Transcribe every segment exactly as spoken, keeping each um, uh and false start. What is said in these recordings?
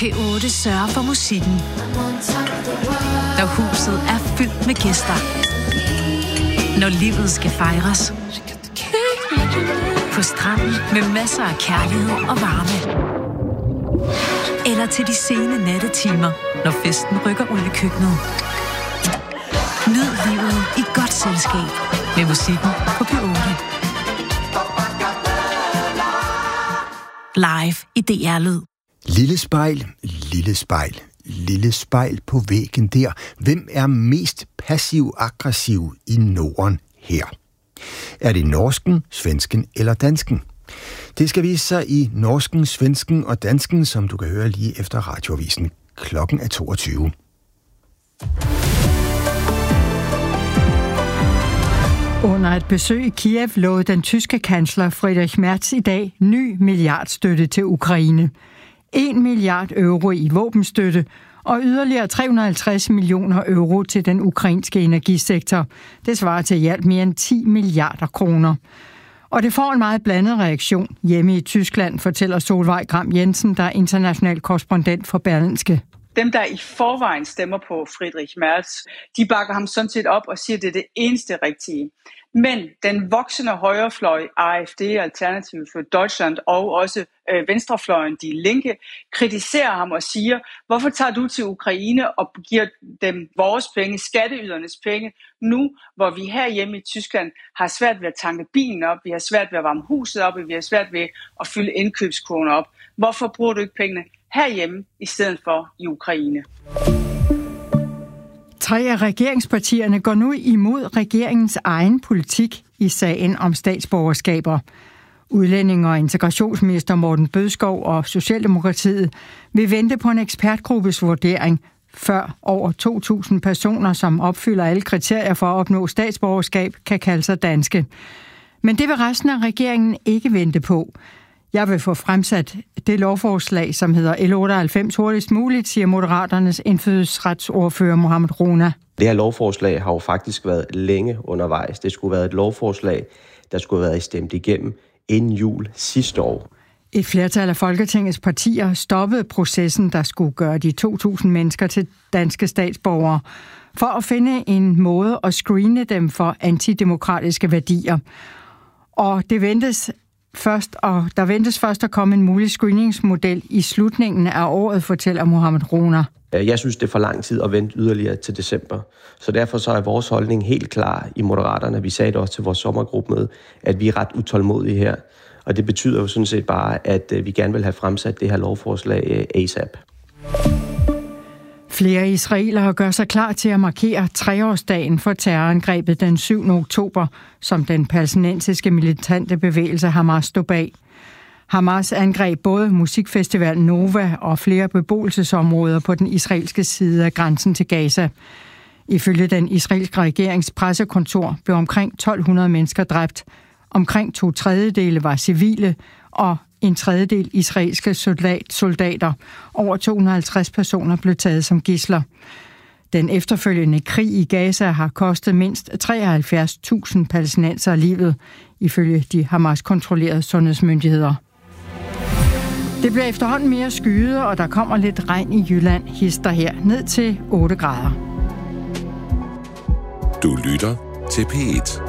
P otte sørger for musikken, når huset er fyldt med gæster. Når livet skal fejres. På stranden med masser af kærlighed og varme. Eller til de sene nattetimer, når festen rykker ud i køkkenet. Nyd livet i godt selskab med musikken på P otte. Live i D R-lyd. Lille spejl, lille spejl, lille spejl på væggen der. Hvem er mest passiv-aggressiv i Norden her? Er det norsken, svensken eller dansken? Det skal vise sig i norsken, svensken og dansken, som du kan høre lige efter radioavisen. Klokken er toogtyve. Under et besøg i Kiev lovede den tyske kansler Friedrich Merz i dag ny milliardstøtte til Ukraine. en milliard euro i våbenstøtte og yderligere tre hundrede og halvtreds millioner euro til den ukrainske energisektor. Det svarer til i alt mere end ti milliarder kroner. Og det får en meget blandet reaktion hjemme i Tyskland, fortæller Solveig Gram Jensen, der er international korrespondent for Berlingske. Dem, der i forvejen stemmer på Friedrich Merz, de bakker ham sådan set op og siger, at det er det eneste rigtige. Men den voksende højrefløj, A F D, Alternativ for Deutschland, og også øh, venstrefløjen, Die Linke, kritiserer ham og siger, hvorfor tager du til Ukraine og giver dem vores penge, skatteydernes penge, nu hvor vi herhjemme i Tyskland har svært ved at tanke bilen op, vi har svært ved at varme huset op, og vi har svært ved at fylde indkøbskurven op. Hvorfor bruger du ikke pengene herhjemme i stedet for i Ukraine? Tre af regeringspartierne går nu imod regeringens egen politik i sagen om statsborgerskaber. Udlændinge- og integrationsminister Morten Bødskov og Socialdemokratiet vil vente på en ekspertgruppes vurdering, før over to tusind personer, som opfylder alle kriterier for at opnå statsborgerskab, kan kalde sig danske. Men det vil resten af regeringen ikke vente på. Jeg vil få fremsat det lovforslag, som hedder L otteoghalvfems hurtigst muligt, siger Moderaternes indfødsretsordfører Mohamed Rona. Det her lovforslag har jo faktisk været længe undervejs. Det skulle være et lovforslag, der skulle have været stemt igennem inden jul sidste år. Et flertal af Folketingets partier stoppede processen, der skulle gøre de to tusind mennesker til danske statsborgere, for at finde en måde at screene dem for antidemokratiske værdier. Og det ventes Først, og der ventes først at komme en mulig screeningsmodel i slutningen af året, fortæller Mohamed Rona. Jeg synes, det er for lang tid at vente yderligere til december. Så derfor så er vores holdning helt klar i Moderaterne. Vi sagde det også til vores sommergruppemøde, at vi er ret utålmodige her. Og det betyder jo sådan set bare, at vi gerne vil have fremsat det her lovforslag ASAP. Flere israelere gør sig klar til at markere treårsdagen for terrorangrebet den syvende oktober, som den palæstinensiske militante bevægelse Hamas stod bag. Hamas angreb både musikfestival Nova og flere beboelsesområder på den israelske side af grænsen til Gaza. Ifølge den israelske regerings pressekontor blev omkring tolv hundrede mennesker dræbt. Omkring to tredjedele var civile, og en tredjedel israelske soldater. Over to hundrede og halvtreds personer blev taget som gidsler. Den efterfølgende krig i Gaza har kostet mindst treoghalvfjerds tusind palæstinensere livet, ifølge de Hamas-kontrollerede sundhedsmyndigheder. Det bliver efterhånden mere skyet, og der kommer lidt regn i Jylland, hister her ned til otte grader. Du lytter til P et.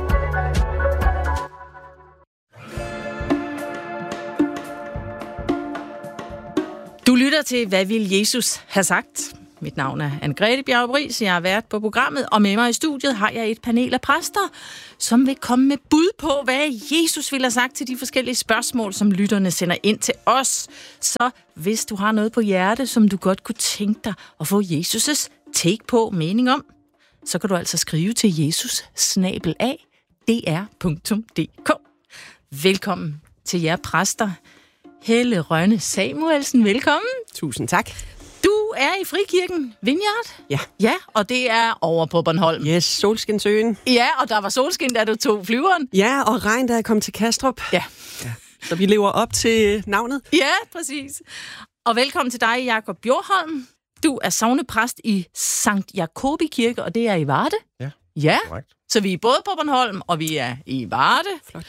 Du lytter til, hvad vil Jesus have sagt? Mit navn er Anne-Grethe Bjarup-Riis, jeg er vært på programmet, og med mig i studiet har jeg et panel af præster, som vil komme med bud på, hvad Jesus vil have sagt til de forskellige spørgsmål, som lytterne sender ind til os. Så hvis du har noget på hjerte, som du godt kunne tænke dig at få Jesus' take på mening om, så kan du altså skrive til jesus snabel-a d r punktum d k. Velkommen til jer præster. Helle Rønne Samuelsen, velkommen. Tusind tak. Du er i Frikirken Vineyard. Ja. Ja, og det er over på Bornholm. Yes, Solskinsøen. Ja, og der var solskin, da du tog flyveren. Ja, og regn, da jeg kom til Kastrup. Ja. ja. Så vi lever op til navnet. Ja, præcis. Og velkommen til dig, Jakob Bjorholm. Du er sognepræst i Sankt Jakobi Kirke, og det er i Varde. Ja, Ja, korrekt. så vi er både på Bornholm, og vi er i Varde. Flot.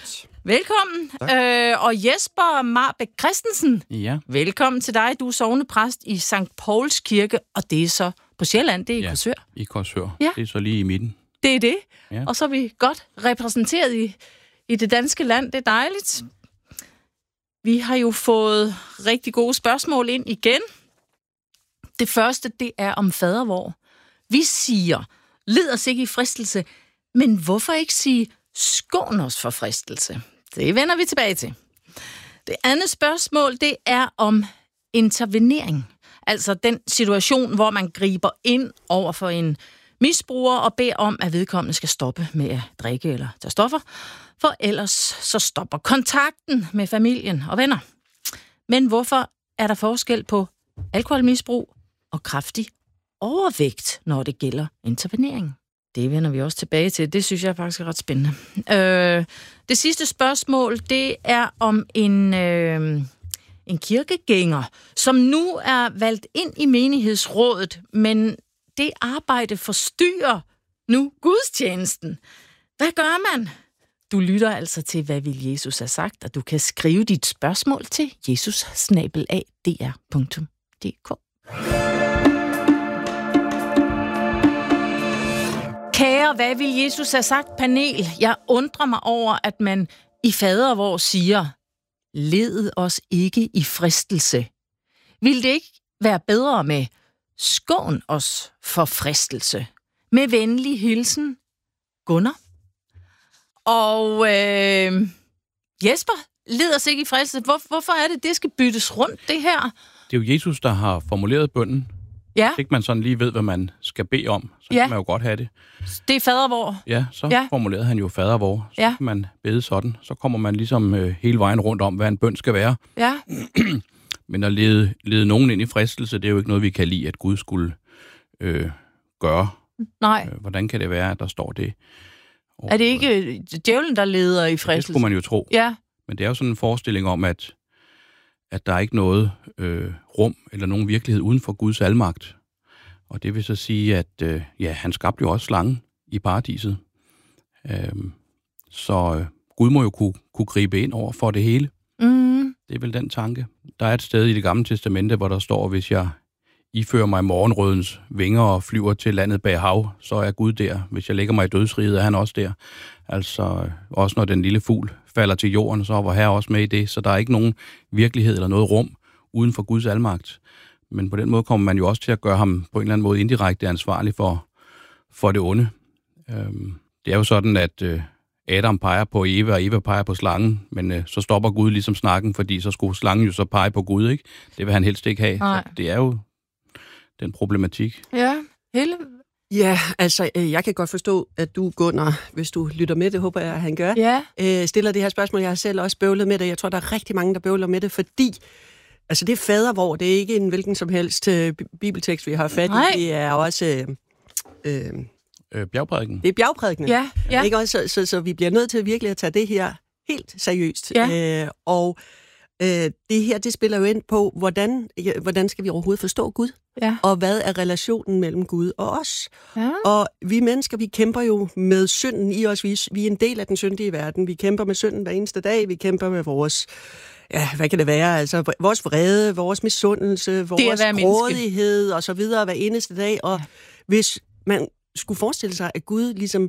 Velkommen. Øh, og Jesper Marbæk Christensen, Ja. velkommen til dig. Du er sognepræst i Sankt Pauls Kirke, og det er så på Sjælland, det er i Ja, Korsør. i Korsør. Ja. Det er så lige i midten. Det er det. Ja. Og så er vi godt repræsenteret i, i det danske land. Det er dejligt. Vi har jo fået rigtig gode spørgsmål ind igen. Det første, det er om fadervor. Vi siger, led os ikke i fristelse, men hvorfor ikke sige, skån os for fristelse? Det vender vi tilbage til. Det andet spørgsmål, det er om intervenering. Altså den situation, hvor man griber ind over for en misbruger og beder om, at vedkommende skal stoppe med at drikke eller tage stoffer, for ellers så stopper kontakten med familien og venner. Men hvorfor er der forskel på alkoholmisbrug og kraftig overvægt, når det gælder intervenering? Det vender vi også tilbage til. Det synes jeg faktisk er ret spændende. Øh, det sidste spørgsmål, det er om en, øh, en kirkegænger, som nu er valgt ind i menighedsrådet, men det arbejde forstyrrer nu gudstjenesten. Hvad gør man? Du lytter altså til, hvad vil Jesus have sagt, og du kan skrive dit spørgsmål til jesus snabel-a d r punktum d k. Kære, hvad vil Jesus have sagt, panel? Jeg undrer mig over, at man i fadervor siger, led os ikke i fristelse. Vil det ikke være bedre med skån os for fristelse? Med venlig hilsen, Gunnar. Og øh, Jesper, led os ikke i fristelse. Hvor, hvorfor er det, det skal byttes rundt, det her? Det er jo Jesus, der har formuleret bønnen. Ja. Hvis ikke man sådan lige ved, hvad man skal bede om, så Ja. kan man jo godt have det. Det er fadervor. Ja, så Ja. formulerede han jo fadervor. Så Ja. kan man bede sådan. Så kommer man ligesom øh, hele vejen rundt om, hvad en bøn skal være. Ja. Men at lede, lede nogen ind i fristelse, det er jo ikke noget, vi kan lide, at Gud skulle øh, gøre. Nej. Øh, hvordan kan det være, at der står det? Og, Er det ikke djævlen, der leder i Det fristelse? skulle man jo tro. Ja. Men det er jo sådan en forestilling om, at, at der er ikke noget øh, rum eller nogen virkelighed uden for Guds almagt. Og det vil så sige, at øh, ja, han skabte jo også slangen i paradiset. Øhm, så øh, Gud må jo kunne, kunne gribe ind over for det hele. Mm. Det er vel den tanke. Der er et sted i Det Gamle Testamente, hvor der står, hvis jeg ifører mig morgenrødens vinger og flyver til landet bag hav, så er Gud der. Hvis jeg lægger mig i dødsriget, er han også der. Altså, også når den lille fugl falder til jorden, så var Herre også med i det. Så der er ikke nogen virkelighed eller noget rum uden for Guds almagt. Men på den måde kommer man jo også til at gøre ham på en eller anden måde indirekte ansvarlig for, for det onde. Øhm, det er jo sådan, at øh, Adam peger på Eva, og Eva peger på slangen, men øh, så stopper Gud ligesom snakken, fordi så skulle slangen jo så pege på Gud, ikke? Det vil han helst ikke have. Nej. Så det er jo den problematik. Ja, Helle. Ja, altså, øh, jeg kan godt forstå, at du, Gunnar, hvis du lytter med, det håber jeg, at han gør, Ja. øh, stiller det her spørgsmål. Jeg har selv også bøvlet med det. Jeg tror, der er rigtig mange, der bøvler med det, fordi altså, det er fadervor. Det er ikke en hvilken som helst øh, bibeltekst, vi har fat i. Nej. Det er også øh, øh, Øh, bjergprædiken. det er bjergprædikene. Ja, ja. Ikke også? Så, så, så vi bliver nødt til virkelig at tage det her helt seriøst. Ja. Øh, og øh, det her, det spiller jo ind på, hvordan, ja, hvordan skal vi overhovedet forstå Gud? Ja. Og hvad er relationen mellem Gud og os? Ja. Og vi mennesker, vi kæmper jo med synden i os. Vi, vi er en del af den syndige verden. Vi kæmper med synden hver eneste dag. Vi kæmper med vores, ja, hvad kan det være? Altså, vores vrede, vores misundelse, vores grådighed og så videre hver eneste dag. Og ja. Hvis man skulle forestille sig, at Gud ligesom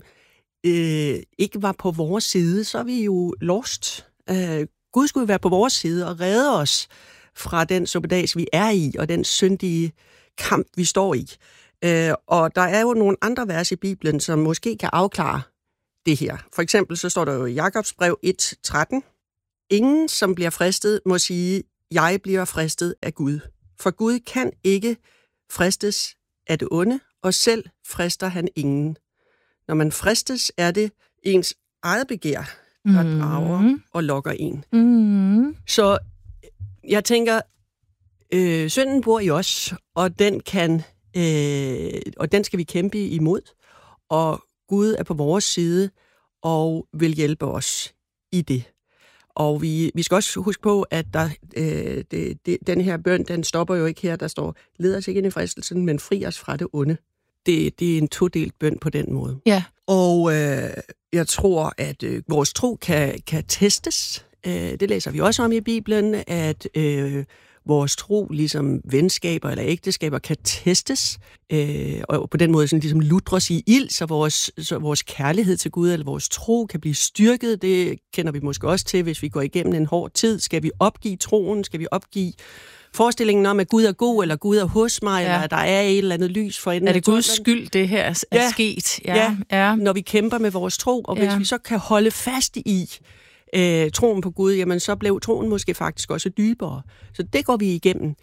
øh, ikke var på vores side, så er vi jo lost. Øh, Gud skulle være på vores side og redde os fra den suppedas, vi er i, og den syndige kamp, vi står i. Øh, og der er jo nogle andre vers i Bibelen, som måske kan afklare det her. For eksempel så står der jo i Jakobs brev et tretten. Ingen, som bliver fristet, må sige, jeg bliver fristet af Gud. For Gud kan ikke fristes af det onde, og selv frister han ingen. Når man fristes, er det ens eget begær, der mm. drager og lokker en. Mm. Så jeg tænker, øh, synden bor i os, og den kan, øh, og den skal vi kæmpe imod. Og Gud er på vores side og vil hjælpe os i det. Og vi, vi skal også huske på, at der, øh, det, det, den her bøn, den stopper jo ikke her. Der står, led os ikke ind i fristelsen, men fri os fra det onde. det, det er en todelt bøn på den måde. Ja. Og øh, jeg tror, at øh, vores tro kan, kan testes. Øh, det læser vi også om i Bibelen, at øh, vores tro, ligesom venskaber eller ægteskaber, kan testes. Øh, og på den måde sådan, ligesom lutres i ild, så vores, så vores kærlighed til Gud eller vores tro kan blive styrket. Det kender vi måske også til, hvis vi går igennem en hård tid. Skal vi opgive troen? Skal vi opgive forestillingen om, at Gud er god, eller Gud er hos mig, ja. Eller at der er et eller andet lys for enden. Er det Guds skyld, det her er ja. sket? Ja. Ja. ja, når vi kæmper med vores tro, og hvis ja. vi så kan holde fast i øh, troen på Gud, jamen så blev troen måske faktisk også dybere. Så det går vi igennem.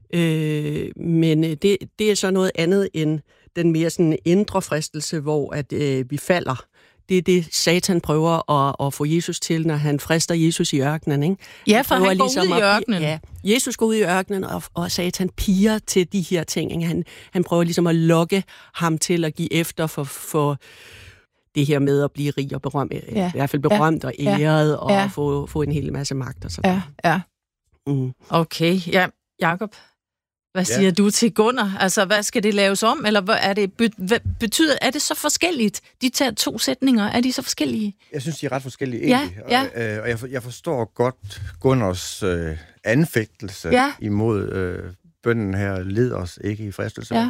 Øh, men det, det er så noget andet end den mere sådan indre fristelse, hvor at, øh, vi falder. Det er det, Satan prøver at, at få Jesus til, når han frister Jesus i ørkenen. Ikke? Ja, for han, han går ligesom ud i ørkenen. At, ja, Jesus går ud i ørkenen, og, og Satan piger til de her ting. Ikke? Han, han prøver ligesom at lokke ham til at give efter for, for det her med at blive rig og berømt. Ja. I hvert fald berømt ja. og æret, ja. og ja. få, få en hel masse magt og sådan Ja, ja. Mm. Okay, ja. Jakob, hvad siger ja. du til Gunnar? Altså, hvad skal det laves om? Eller hvad er det, betyder, er det så forskelligt? De tager to sætninger, er de så forskellige? Jeg synes, de er ret forskellige ja, egentlig. ja. Og, øh, og jeg, for, jeg forstår godt Gunnars øh, anfægtelse ja. imod øh, bønnen her, led os ikke i fristelse. Ja.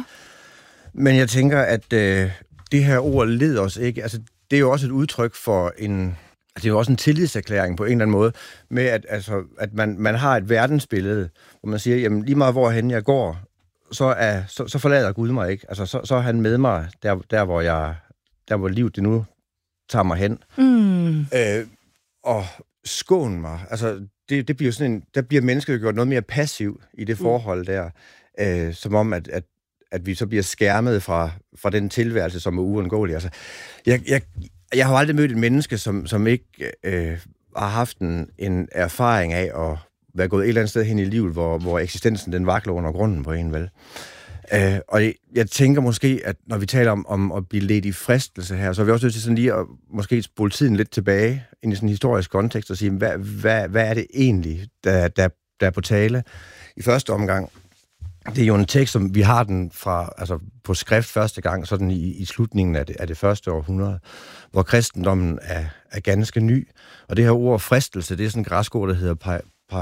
Men jeg tænker, at øh, det her ord, led os ikke, altså det er jo også et udtryk for en... Det er jo også en tillidserklæring på en eller anden måde, med at, altså, at man, man har et verdensbillede, hvor man siger, jamen lige meget hvorhen jeg går, så, er, så, så forlader Gud mig ikke. Altså, så, så er han med mig, der, der, hvor jeg, der hvor livet det nu tager mig hen. Mm. Øh, og skån mig. Altså, det, det bliver sådan en, der bliver mennesket gjort noget mere passiv i det forhold der, øh, som om, at, at, at vi så bliver skærmet fra, fra den tilværelse, som er uundgåelig. Altså, jeg... jeg Jeg har aldrig mødt et menneske, som, som ikke øh, har haft en, en erfaring af at være gået et eller andet sted hen i livet, hvor, hvor eksistensen den vakler under grunden på en, vel? Øh, og jeg, jeg tænker måske, at når vi taler om, om at blive ledt i fristelse her, så er vi også nødt til sådan lige at måske spole tiden lidt tilbage ind i sådan en historisk kontekst og sige, hvad, hvad, hvad er det egentlig, der, der, der er på tale i første omgang? Det er jo en tekst, som vi har den fra, altså på skrift første gang, sådan i, i slutningen af det, af det første århundrede, hvor kristendommen er, er ganske ny. Og det her ord fristelse, det er sådan en græsk ord, der hedder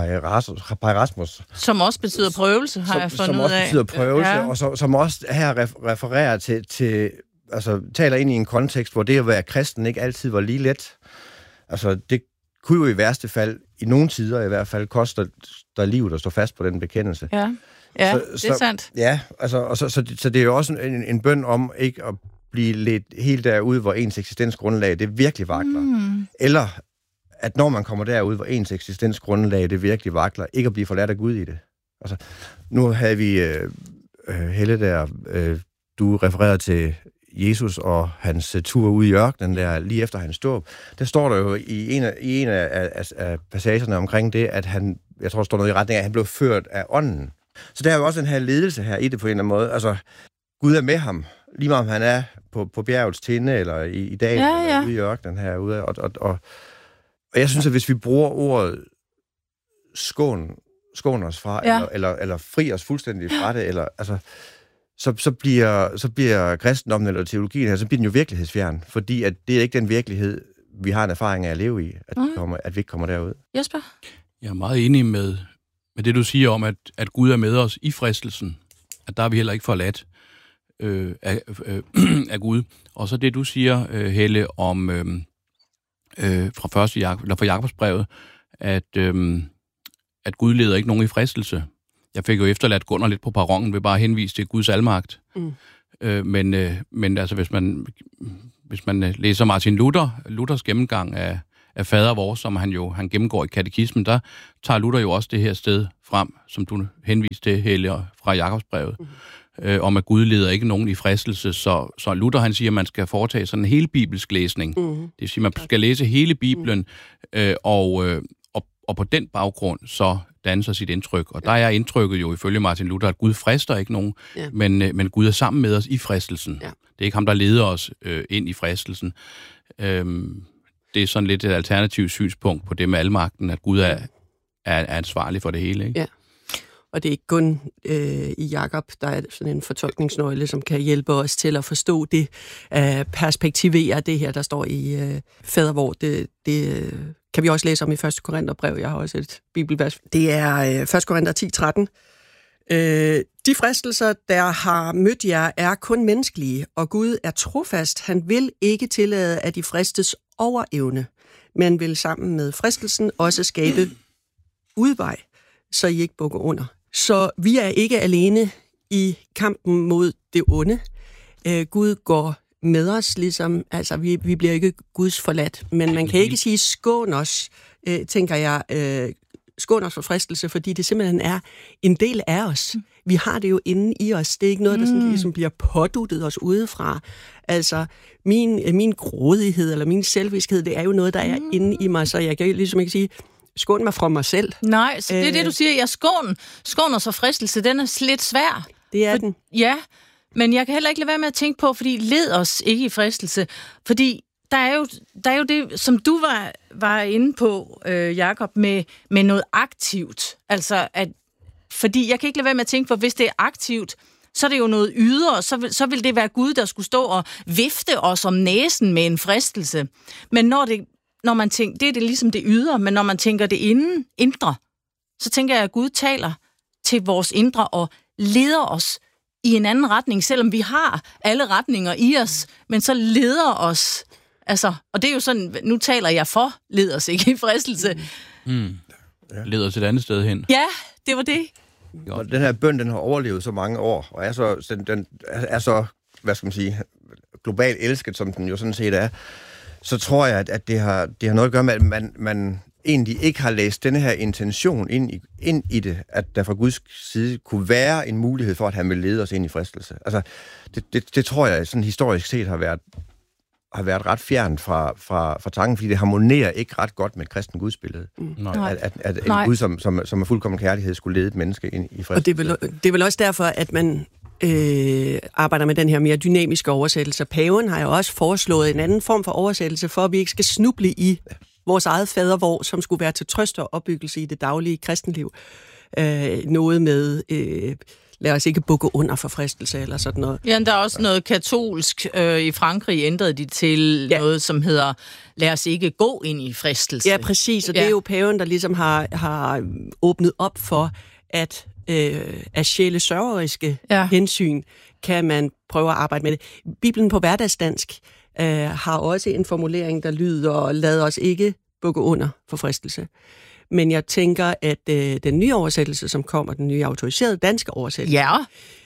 pairasmos. Som også betyder prøvelse, har som, jeg fundet ud af. Som også betyder prøvelse, ja. og så, som også her refererer til, til, altså taler ind i en kontekst, hvor det at være kristen ikke altid var lige let. Altså det kunne jo i værste fald, i nogle tider i hvert fald, koste der livet at stå fast på den bekendelse. Ja. Ja, så, det er så, sandt. Ja, altså, og så, så, så det er jo også en, en bøn om ikke at blive ledt helt derud, hvor ens eksistensgrundlag det virkelig vakler. Mm. Eller at når man kommer derud, hvor ens eksistensgrundlag det virkelig vakler, ikke at blive forladt af Gud i det. Altså, nu havde vi øh, øh, Helle der, øh, du refererede til Jesus og hans tur ud i ørkenen der, lige efter hans dåb. Der står der jo i en af, i en af, af, af passagerne omkring det, at han, jeg tror, der står noget i retning af, at han blev ført af ånden. Så der er jo også den her ledelse her i det på en eller anden måde. Altså, Gud er med ham, lige meget om han er på, på bjergets tinde, eller i, i dag, ja, ja. eller ude i ørkenen herude. Og, og, og, og jeg synes, at hvis vi bruger ordet skån, skån os fra, ja. eller, eller, eller fri os fuldstændig fra det, eller, altså, så, så, bliver, så bliver kristendommen eller teologien her, så bliver den jo virkelighedsfjern, fordi at det er ikke den virkelighed, vi har en erfaring af at leve i, at, mm. vi, kommer, at vi ikke kommer derud. Jesper? Jeg er meget enig med Men det, du siger om, at, at Gud er med os i fristelsen, at der er vi heller ikke forladt øh, af, øh, af Gud. Og så det, du siger, øh, Helle, om øh, øh, fra, første Jak- eller fra Jakobsbrevet, at, øh, at Gud leder ikke nogen i fristelse. Jeg fik jo efterladt Gunnar lidt på perronen ved bare at henvise til Guds almagt. Mm. Øh, men, øh, men altså, hvis man, hvis man læser Martin Luther, Luthers gennemgang af af fader vores, som han jo han gennemgår i katekismen, der tager Luther jo også det her sted frem, som du henviste til, Helle, fra Jakobsbrevet, mm. øh, om at Gud leder ikke nogen i fristelse. Så, så Luther, han siger, at man skal foretage sådan en hele bibelsk læsning. Mm. Det vil sige, at man skal læse hele Bibelen, øh, og, øh, og, og på den baggrund så danser sit indtryk. Og der er indtrykket jo ifølge Martin Luther, at Gud frister ikke nogen, ja. men, øh, men Gud er sammen med os i fristelsen. Ja. Det er ikke ham, der leder os øh, ind i fristelsen. Øhm, Det er sådan lidt et alternativt synspunkt på det med almagten, at Gud er, er, er ansvarlig for det hele, ikke? Ja. Og det er ikke kun øh, i Jakob, der er sådan en fortolkningsnøgle, som kan hjælpe os til at forstå det, øh, perspektivere det her, der står i øh, fadervor. Det, det øh, kan vi også læse om i første Korintherbrev. Jeg har også et bibelvers. Det er øh, første Korinther ti tretten. Øh, de fristelser, der har mødt jer, er kun menneskelige, og Gud er trofast. Han vil ikke tillade, at de fristes over evne, men vil sammen med fristelsen også skabe udvej, så I ikke bukker under. Så vi er ikke alene i kampen mod det onde. Øh, Gud går med os, ligesom, altså vi, vi bliver ikke Guds forladt, men man kan ikke sige skån os, øh, tænker jeg, øh, skån os for fristelse, fordi det simpelthen er en del af os. Vi har det jo inde i os. Det er ikke noget, der sådan ligesom bliver påduttet os udefra. Altså, min, min grådighed eller min selviskhed, det er jo noget, der er mm. inde i mig, så jeg kan ligesom ikke sige, skån mig fra mig selv. Nej, så det er det, du siger. Jeg skån, skån os for fristelse, den er lidt svær. Det er for, den. Ja, men jeg kan heller ikke lade være med at tænke på, fordi led os ikke i fristelse. Fordi der er jo, der er jo det, som du var, var inde på, øh, Jakob, med, med noget aktivt. Altså, at, fordi jeg kan ikke lade være med at tænke på, hvis det er aktivt, så er det jo noget ydre, så vil, så vil det være Gud, der skulle stå og vifte os om næsen med en fristelse. Men når, det, når man tænker, det er det ligesom det ydre, men når man tænker det inden, indre, så tænker jeg, at Gud taler til vores indre og leder os i en anden retning, selvom vi har alle retninger i os, men så leder os. Altså, og det er jo sådan, nu taler jeg for, leder os ikke i fristelse. Mm. Ja. Leder os et andet sted hen. Ja, det var det. Og den her bøn, den har overlevet så mange år, og er så, den, den er så, hvad skal man sige, globalt elsket, som den jo sådan set er, så tror jeg, at, at det, har, det har noget at gøre med, at man, man egentlig ikke har læst denne her intention ind i, ind i det, at der fra Guds side kunne være en mulighed for, at han vil lede os ind i fristelse. Altså, det, det, det tror jeg sådan historisk set har været, har været ret fjernt fra, fra, fra tanken, fordi det harmonerer ikke ret godt med et kristen gudsbillede. Mm. At, at, at en Gud, som, som, som er fuldkommen kærlighed, skulle lede et menneske ind i fristelse. Og det er vel, det er vel også derfor, at man øh, arbejder med den her mere dynamiske oversættelse. Paven har jo også foreslået en anden form for oversættelse, for at vi ikke skal snuble i vores eget fadervor, som skulle være til trøst og opbyggelse i det daglige kristenliv. Øh, noget med, øh, lad os ikke bukke under for fristelse eller sådan noget. Ja, der er også noget katolsk. Øh, I Frankrig ændrede de til ja. noget, som hedder, lad os ikke gå ind i fristelse. Ja, præcis. Og ja. det er jo paven, der ligesom har, har åbnet op for, at øh, af sjælesørgeriske ja. hensyn kan man prøve at arbejde med det. Bibelen på hverdagsdansk Uh, har også en formulering, der lyder, lad os ikke bukke under for fristelse. Men jeg tænker, at uh, den nye oversættelse, som kommer, den nye autoriserede danske oversættelse, ja.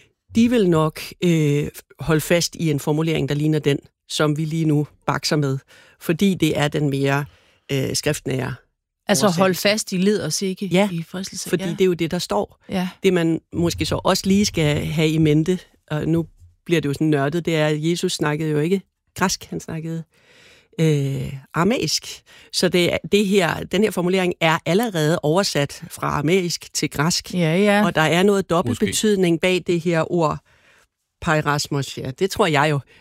de vil nok uh, holde fast i en formulering, der ligner den, som vi lige nu bakser med. Fordi det er den mere uh, skriftnære. Altså hold fast i led os ikke ja, i fristelse. fordi ja. det er jo det, der står. Ja. Det man måske så også lige skal have i mente, og nu bliver det jo sådan nørdet, det er, at Jesus snakkede jo ikke græsk, han snakkede øh, aramæisk. Så det, det her, den her formulering er allerede oversat fra aramæisk til græsk. Ja, ja. Og der er noget dobbelt betydning bag det her ord, pairasmos. Ja, det tror jeg jo.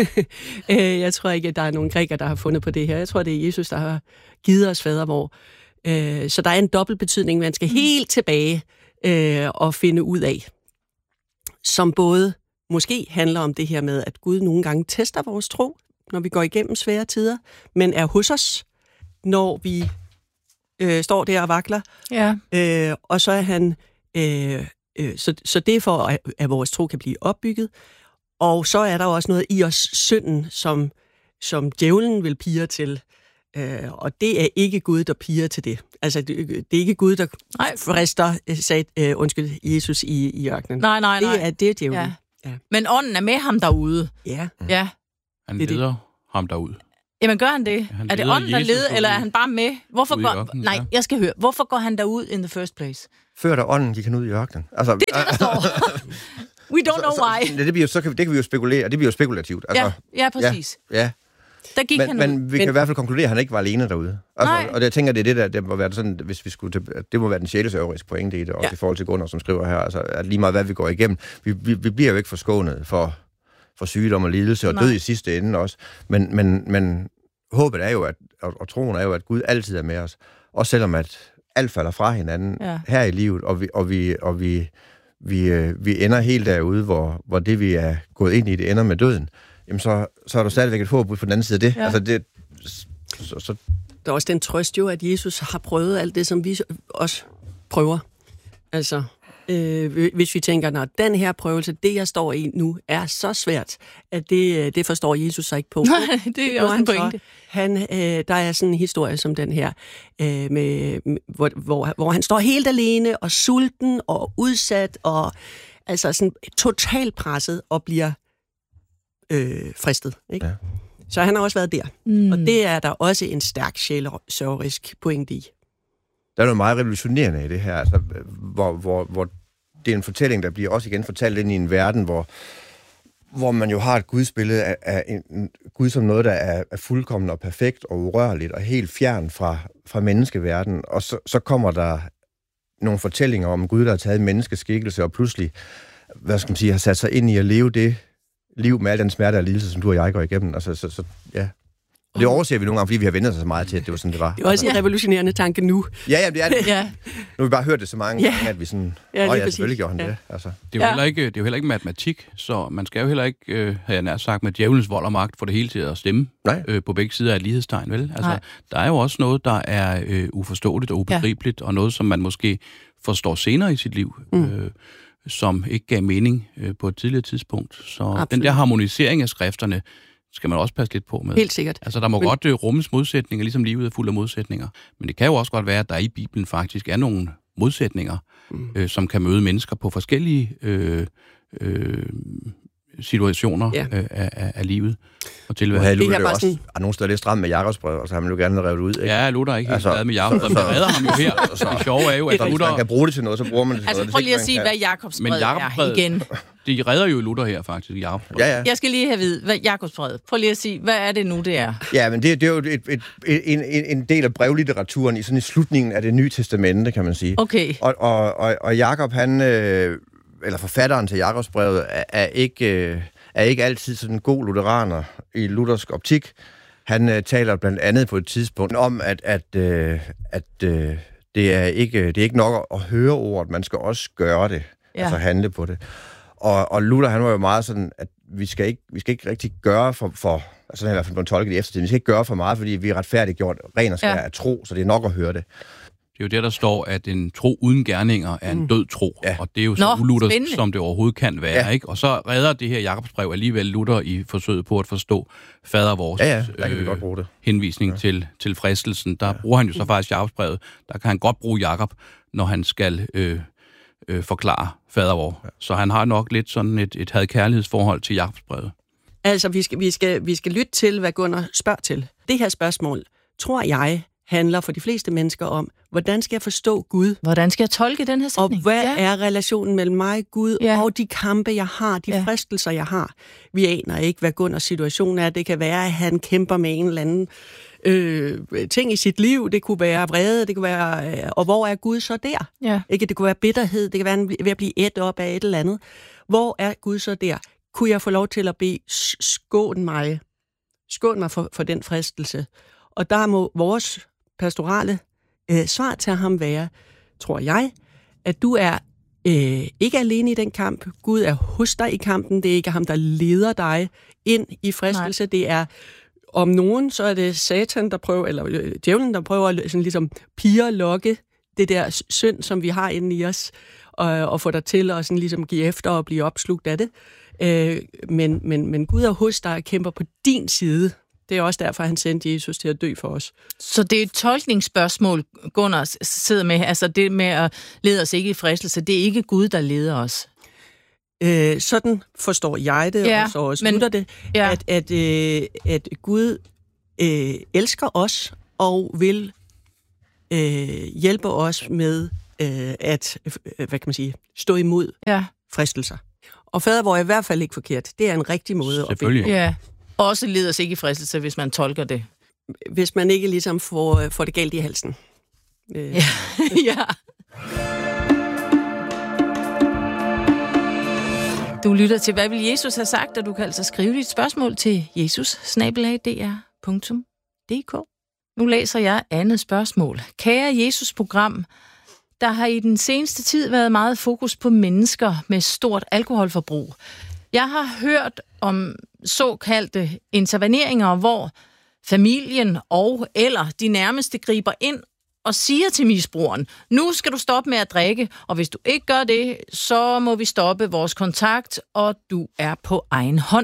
Jeg tror ikke, at der er nogen grækere, der har fundet på det her. Jeg tror, det er Jesus, der har givet os fadervor. Så der er en dobbelt betydning, man skal helt tilbage og finde ud af. Som både måske handler om det her med, at Gud nogle gange tester vores tro, når vi går igennem svære tider, men er hos os, når vi øh, står der og vakler. Ja. Øh, og så er han, øh, øh, så, så det er for, at, at vores tro kan blive opbygget. Og så er der også noget i os synden, som, som djævlen vil pire til. Øh, og det er ikke Gud, der piger til det. Altså, det, det er ikke Gud, der nej. frister, sagde, øh, undskyld, Jesus i, i ørkenen. Nej, nej, nej. Det er, det er djævlen. Ja. Ja. Men ånden er med ham derude. Ja. ja. Han leder det. ham derude. Jamen gør han det? Ja, han er det ånden, der leder, eller er han bare med? Hvorfor går... ørkenen, Nej, ja. jeg skal høre. Hvorfor går han derud in the first place? Før der ånden gik han ud i ørkenen. Altså, det er det, der står. We don't know why. Så, så, det, bliver, så kan, det kan vi jo spekulere, og det bliver jo spekulativt. Altså, ja, ja, præcis. Ja, ja. Der gik men, han men ud. vi kan men... i hvert fald konkludere, at han ikke var alene derude. Altså, og jeg tænker, det er det der, det må være sådan, hvis vi skulle, det må være den sjælesørgeriske pointe i det, også ja. i forhold til Gunnar, som skriver her, altså, at lige meget hvad vi går igennem, vi, vi, vi bliver jo ikke forskånet for, for sygdom og lidelse og Nej. død i sidste ende også. Men, men, men håbet er jo, at, og, og troen er jo, at Gud altid er med os. Også selvom, at, alt falder fra hinanden ja. her i livet, og vi, og vi, og vi, vi, øh, vi ender helt derude, hvor, hvor det, vi er gået ind i, det ender med døden, jamen så, så er der stadigvæk et håb på den anden side af det. Ja. Altså det så, så der er også den trøst jo, at Jesus har prøvet alt det, som vi også prøver. Altså, øh, hvis vi tænker, når den her prøvelse, det jeg står i nu, er så svært, at det, det forstår Jesus sig ikke på. Det er også en pointe. Han, øh, der er sådan en historie som den her, øh, med, hvor, hvor, hvor han står helt alene og sulten og udsat og altså sådan totalt presset og bliver øh, fristet. Ikke? Ja. Så han har også været der. Mm. Og det er der også en stærk sjælsørgerisk pointe i. Der er noget meget revolutionerende i det her, altså, hvor, hvor, hvor det er en fortælling, der bliver også igen fortalt ind i en verden, hvor, hvor man jo har et gudsbillede af, af en, en Gud som noget, der er, er fuldkommen og perfekt og urørligt og helt fjern fra, fra menneskeverdenen. Og så, så kommer der nogle fortællinger om Gud, der har taget en menneskeskikkelse og pludselig, hvad skal man sige, har sat sig ind i at leve det liv med al den smerte og lidelse, som du og jeg går igennem. Altså, så, så, ja. Og det overser vi nogle gange, fordi vi har vendt os så meget til, at det var sådan, det var. Det er også en revolutionerende tanke nu. Ja, ja, det er det. Ja. Nu har vi bare hørt det så mange ja. gange, at vi sådan... Ja, åh ja, selvfølgelig gjorde han ja. det. Altså. Det er jo, ja. heller ikke, det er jo heller ikke matematik, så man skal jo heller ikke, øh, har jeg nær sagt, med djævelens vold og magt, for det hele til at stemme øh, på begge sider af et lighedstegn, vel? Altså, Nej. der er jo også noget, der er øh, uforståeligt og ubegribeligt, ja. og noget, som man måske forstår senere i sit liv, mm. øh, som ikke gav mening øh, på et tidligere tidspunkt. Så Absolut. Den der harmonisering af skrifterne, skal man også passe lidt på med. Helt sikkert. Altså, der må men... godt uh, rummes modsætninger, ligesom livet er fuld af modsætninger. Men det kan jo også godt være, at der i Bibelen faktisk er nogle modsætninger, mm. øh, som kan møde mennesker på forskellige øh, øh, situationer ja. øh, af, af livet og tilværelsen. Det er også, sådan... og nogle steder lidt stramt med Jakobsbrevet, og så har man jo gerne revet ud. Ikke? Ja, Luther er ikke helt altså, glad med Jakobsbrevet, men redder ham jo her. Så det sjove er jo, at Luther... Man kan bruge det til noget, så bruger man det til altså, noget. Prøv lige at sige, hvad Jakobsbrevet er igen. De redder jo Luther her, faktisk, i Jakobsbrevet. Ja, ja. Jeg skal lige have vidt, hvad Jakobsbrevet. Prøv lige at sige, hvad er det nu, det er? Ja, men det, det er jo et, et, et, en, en del af brevlitteraturen i sådan i slutningen af det nye testamente, kan man sige. Okay. Og, og, og, og Jakob, han... Øh, eller forfatteren til Jakobsbrevet, er, er ikke... Øh, er ikke altid sådan en god lutheraner i luthersk optik. Han øh, taler blandt andet på et tidspunkt om, at, at, øh, at øh, det, er ikke, det er ikke nok at høre ordet, man skal også gøre det, ja. altså handle på det. Og, og Luther, han var jo meget sådan, at vi skal ikke, vi skal ikke rigtig gøre for, for altså i hvert fald på en tolket i eftertiden, vi skal ikke gøre for meget, fordi vi er retfærdiggjort ren og skær ja. af tro, så det er nok at høre det. Det er jo det, der står, at en tro uden gerninger er en død tro, ja. og det er jo så Nå, uluthersk, spændende. som det overhovedet kan være, ja. ikke? Og så redder det her Jakobsbrev alligevel Luther i forsøget på at forstå fader vores ja, ja. Øh, godt bruge det. henvisning ja. til, til fristelsen. Der ja. bruger han jo så faktisk Jakobsbrevet. Der kan han godt bruge Jakob, når han skal øh, øh, forklare fader vor. Ja. Så han har nok lidt sådan et, et had-kærlighedsforhold til Jakobsbrevet. Altså, vi skal, vi, skal, vi skal lytte til, hvad Gunnar spørger til. Det her spørgsmål, tror jeg, handler for de fleste mennesker om, hvordan skal jeg forstå Gud? Hvordan skal jeg tolke den her sætning? Og hvad ja. er relationen mellem mig, Gud, ja. og de kampe, jeg har, de ja. fristelser, jeg har? Vi aner ikke, hvad Gunnars situation er. Det kan være, at han kæmper med en eller anden øh, ting i sit liv. Det kunne være vrede, det kunne være... Øh, og hvor er Gud så der? Ja. Ikke? Det kunne være bitterhed, det kan være ved at blive ædt op af et eller andet. Hvor er Gud så der? Kunne jeg få lov til at bede, skån mig, skån mig for, for den fristelse? Og der må vores pastorale øh, svar til ham være, tror jeg, at du er øh, ikke alene i den kamp. Gud er hos dig i kampen. Det er ikke ham, der leder dig ind i fristelse. Nej. Det er om nogen, så er det Satan, der prøver, eller øh, djævlen, der prøver at sådan, ligesom pire lokke det der synd, som vi har inde i os, og, og få dig til at sådan, ligesom give efter og blive opslugt af det. Øh, men, men, men Gud er hos dig og kæmper på din side. Det er også derfor, han sendte Jesus til at dø for os. Så det er et tolkningsspørgsmål, Gunnar sidder med. Altså det med at lede os ikke i fristelse, det er ikke Gud, der leder os. Øh, sådan forstår jeg det, ja, og så også men, det, ja. at, at, øh, at Gud øh, elsker os og vil øh, hjælpe os med øh, at øh, hvad kan man sige, stå imod ja. fristelser. Og fader, hvor er i hvert fald ikke forkert. Det er en rigtig måde at bede. Ja. Også leder os ikke i fristelse, hvis man tolker det. Hvis man ikke ligesom får, får det galt i halsen. Øh. Ja. ja. Du lytter til, hvad vil Jesus have sagt, og du kan altså skrive dit spørgsmål til jesus snabel-a d r punktum d k. Nu læser jeg andet spørgsmål. Kære Jesus-program, der har i den seneste tid været meget fokus på mennesker med stort alkoholforbrug. Jeg har hørt om såkaldte interveneringer, hvor familien og eller de nærmeste griber ind og siger til misbrugeren, nu skal du stoppe med at drikke, og hvis du ikke gør det, så må vi stoppe vores kontakt, og du er på egen hånd.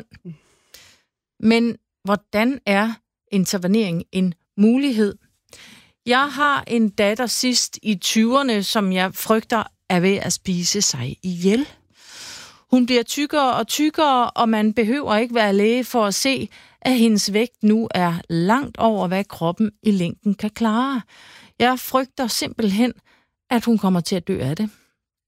Men hvordan er intervenering en mulighed? Jeg har en datter sidst i tyverne, som jeg frygter er ved at spise sig ihjel. Hun bliver tykkere og tykkere, og man behøver ikke være læge for at se, at hendes vægt nu er langt over, hvad kroppen i længden kan klare. Jeg frygter simpelthen, at hun kommer til at dø af det.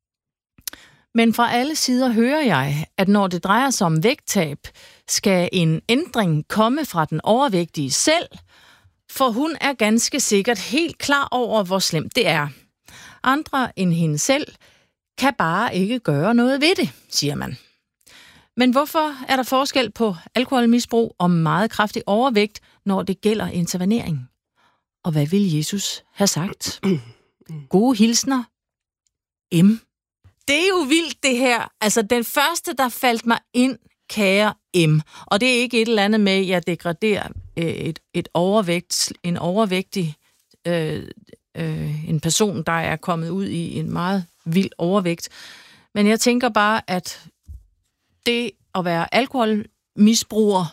Men fra alle sider hører jeg, at når det drejer sig om vægttab, skal en ændring komme fra den overvægtige selv, for hun er ganske sikkert helt klar over, hvor slemt det er. Andre end hende selv kan bare ikke gøre noget ved det, siger man. Men hvorfor er der forskel på alkoholmisbrug og meget kraftig overvægt, når det gælder intervenering? Og hvad vil Jesus have sagt? Gode hilsner. M. Det er jo vildt, det her. Altså, den første, der faldt mig ind, kære M. Og det er ikke et eller andet med, at jeg degraderer et, et overvægt, en overvægtig øh, øh, en person, der er kommet ud i en meget vild overvægt. Men jeg tænker bare, at det at være alkoholmisbruger,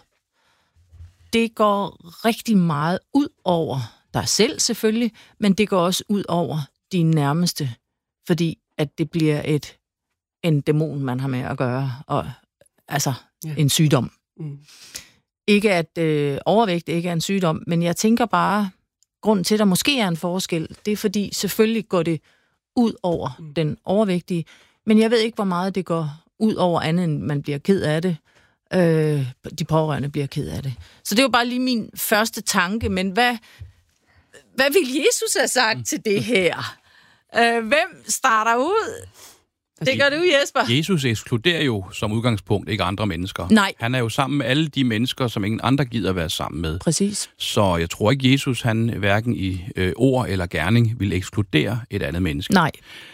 det går rigtig meget ud over dig selv selvfølgelig, men det går også ud over dine nærmeste, fordi at det bliver et en dæmon, man har med at gøre, og altså ja. en sygdom. Mm. Ikke at øh, overvægt ikke er en sygdom, men jeg tænker bare, grunden til, at der måske er en forskel, det er fordi, selvfølgelig går det ud over mm. den overvægtige, men jeg ved ikke, hvor meget det går ud over andet, end man bliver ked af det. Øh, de pårørende bliver ked af det. Så det var bare lige min første tanke, men hvad, hvad vil Jesus have sagt til det her? Øh, hvem starter ud? Det gør du, Jesper. Jesus ekskluderer jo som udgangspunkt ikke andre mennesker. Nej. Han er jo sammen med alle de mennesker, som ingen andre gider være sammen med. Præcis. Så jeg tror ikke, Jesus han hverken i øh, ord eller gerning vil ekskludere et andet menneske. Nej.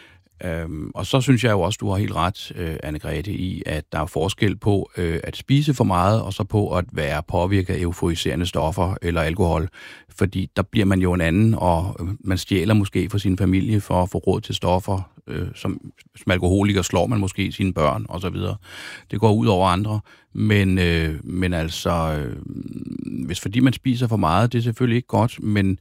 Øhm, og så synes jeg jo også, du har helt ret, øh, Anne-Grethe, i, at der er forskel på øh, at spise for meget, og så på at være påvirket af euforiserende stoffer eller alkohol. Fordi der bliver man jo en anden, og øh, man stjæler måske fra sin familie for at få råd til stoffer. Øh, som, som alkoholiker slår man måske sine børn, og så videre. Det går ud over andre. Men, øh, men altså, øh, hvis fordi man spiser for meget, det er selvfølgelig ikke godt, men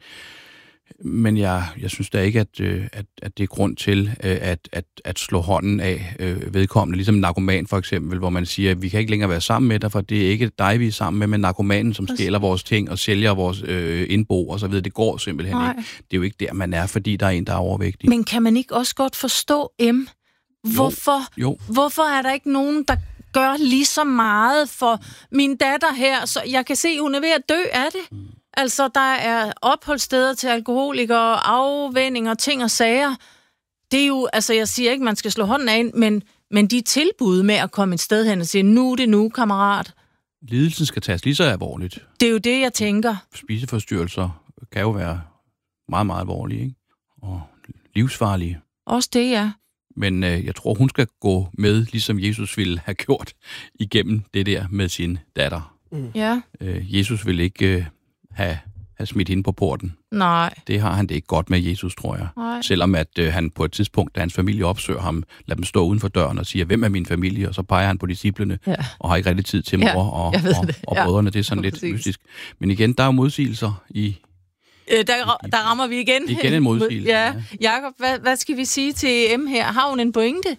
Men jeg, jeg synes da ikke, at, at, at det er grund til at, at, at slå hånden af øh, vedkommende. Ligesom en narkoman for eksempel, hvor man siger, at vi kan ikke længere være sammen med dig, for det er ikke dig, vi er sammen med, men narkomanen, som stjæler vores ting og sælger vores øh, indbo og så videre. Det går simpelthen Nej. ikke. Det er jo ikke der, man er, fordi der er en, der er overvægtig. Men kan man ikke også godt forstå, M? Hvorfor, jo, jo. hvorfor er der ikke nogen, der gør lige så meget for min datter her? Så jeg kan se, at hun er ved at dø af det. Mm. Altså, der er opholdssteder til alkoholikere, afvændinger, ting og sager. Det er jo, altså jeg siger ikke, man skal slå hånden af ind, men, men de tilbud med at komme et sted hen og sige, nu er det nu, kammerat. Lidelsen skal tages lige så alvorligt. Det er jo det, jeg tænker. Spiseforstyrrelser kan jo være meget, meget alvorlige, ikke? Og livsfarlige. Også det, ja. Men øh, jeg tror, hun skal gå med, ligesom Jesus ville have gjort, igennem det der med sin datter. Mm. Ja. Øh, Jesus ville ikke øh, have, have smidt hende på porten. Nej. Det har han det ikke godt med Jesus, tror jeg. Nej. Selvom at øh, han på et tidspunkt, da hans familie opsøger ham, lader dem stå uden for døren og siger, hvem er min familie? Og så peger han på disciplene, ja. og har ikke rigtig tid til mor ja, og, og, og ja. brødrene. Det er sådan lidt mystisk. Men igen, der er jo modsigelser i... Øh, der, der rammer vi igen. Igen en modsigelse. Ja. Jakob, hvad, hvad skal vi sige til M her? Har hun en pointe?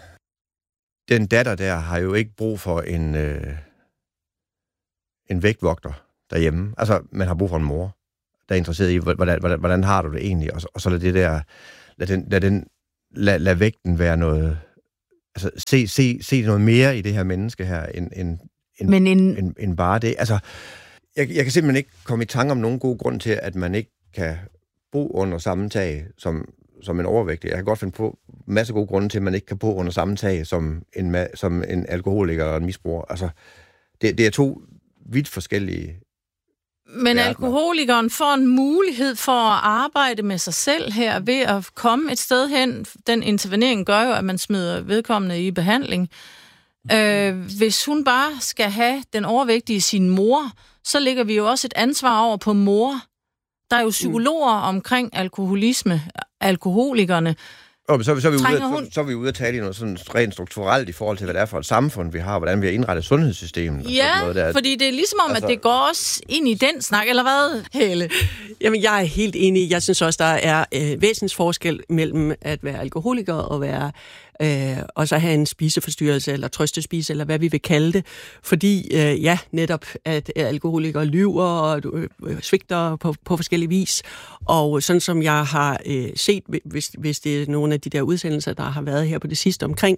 Den datter der har jo ikke brug for en, øh, en vægtvogter derhjemme. Altså, man har brug for en mor, der er interesseret i, hvordan, hvordan, hvordan har du det egentlig? Og så, og så lad det der, lad, den, lad, den, lad, lad vægten være noget, altså se, se, se noget mere i det her menneske her, end, end, end, Men en... end, end bare det. Altså, jeg, jeg kan simpelthen ikke komme i tanke om nogen god grund til, at man ikke kan bo under samme tag som, som en overvægtig. Jeg kan godt finde på masser af gode grunde til, at man ikke kan bo under samme tag som en, som en alkoholiker og en misbruger. Altså, det, det er to vidt forskellige Men alkoholikeren får en mulighed for at arbejde med sig selv her ved at komme et sted hen. Den intervenering gør jo, at man smider vedkommende i behandling. Øh, hvis hun bare skal have den overvægtige sin mor, så lægger vi jo også et ansvar over på mor. Der er jo psykologer omkring alkoholisme, alkoholikerne. Og så, så, er vi ude, hun... så, så er vi ude at tale i noget sådan rent strukturelt i forhold til, hvad det er for et samfund, vi har, hvordan vi har indrettet sundhedssystemet. Ja, og noget der. Fordi det er ligesom om, altså... at det går også ind i den snak, eller hvad, Helle? Jamen, jeg er helt enig. Jeg synes også, der er øh, væsensforskel mellem at være alkoholiker og være øh, og så have en spiseforstyrrelse, eller trøstespise, eller hvad vi vil kalde det. Fordi, øh, ja, netop, at alkoholikere lyver og øh, svigter på, på forskellige vis. Og sådan som jeg har øh, set, hvis, hvis det er nogle af de der udsendelser, der har været her på det sidste omkring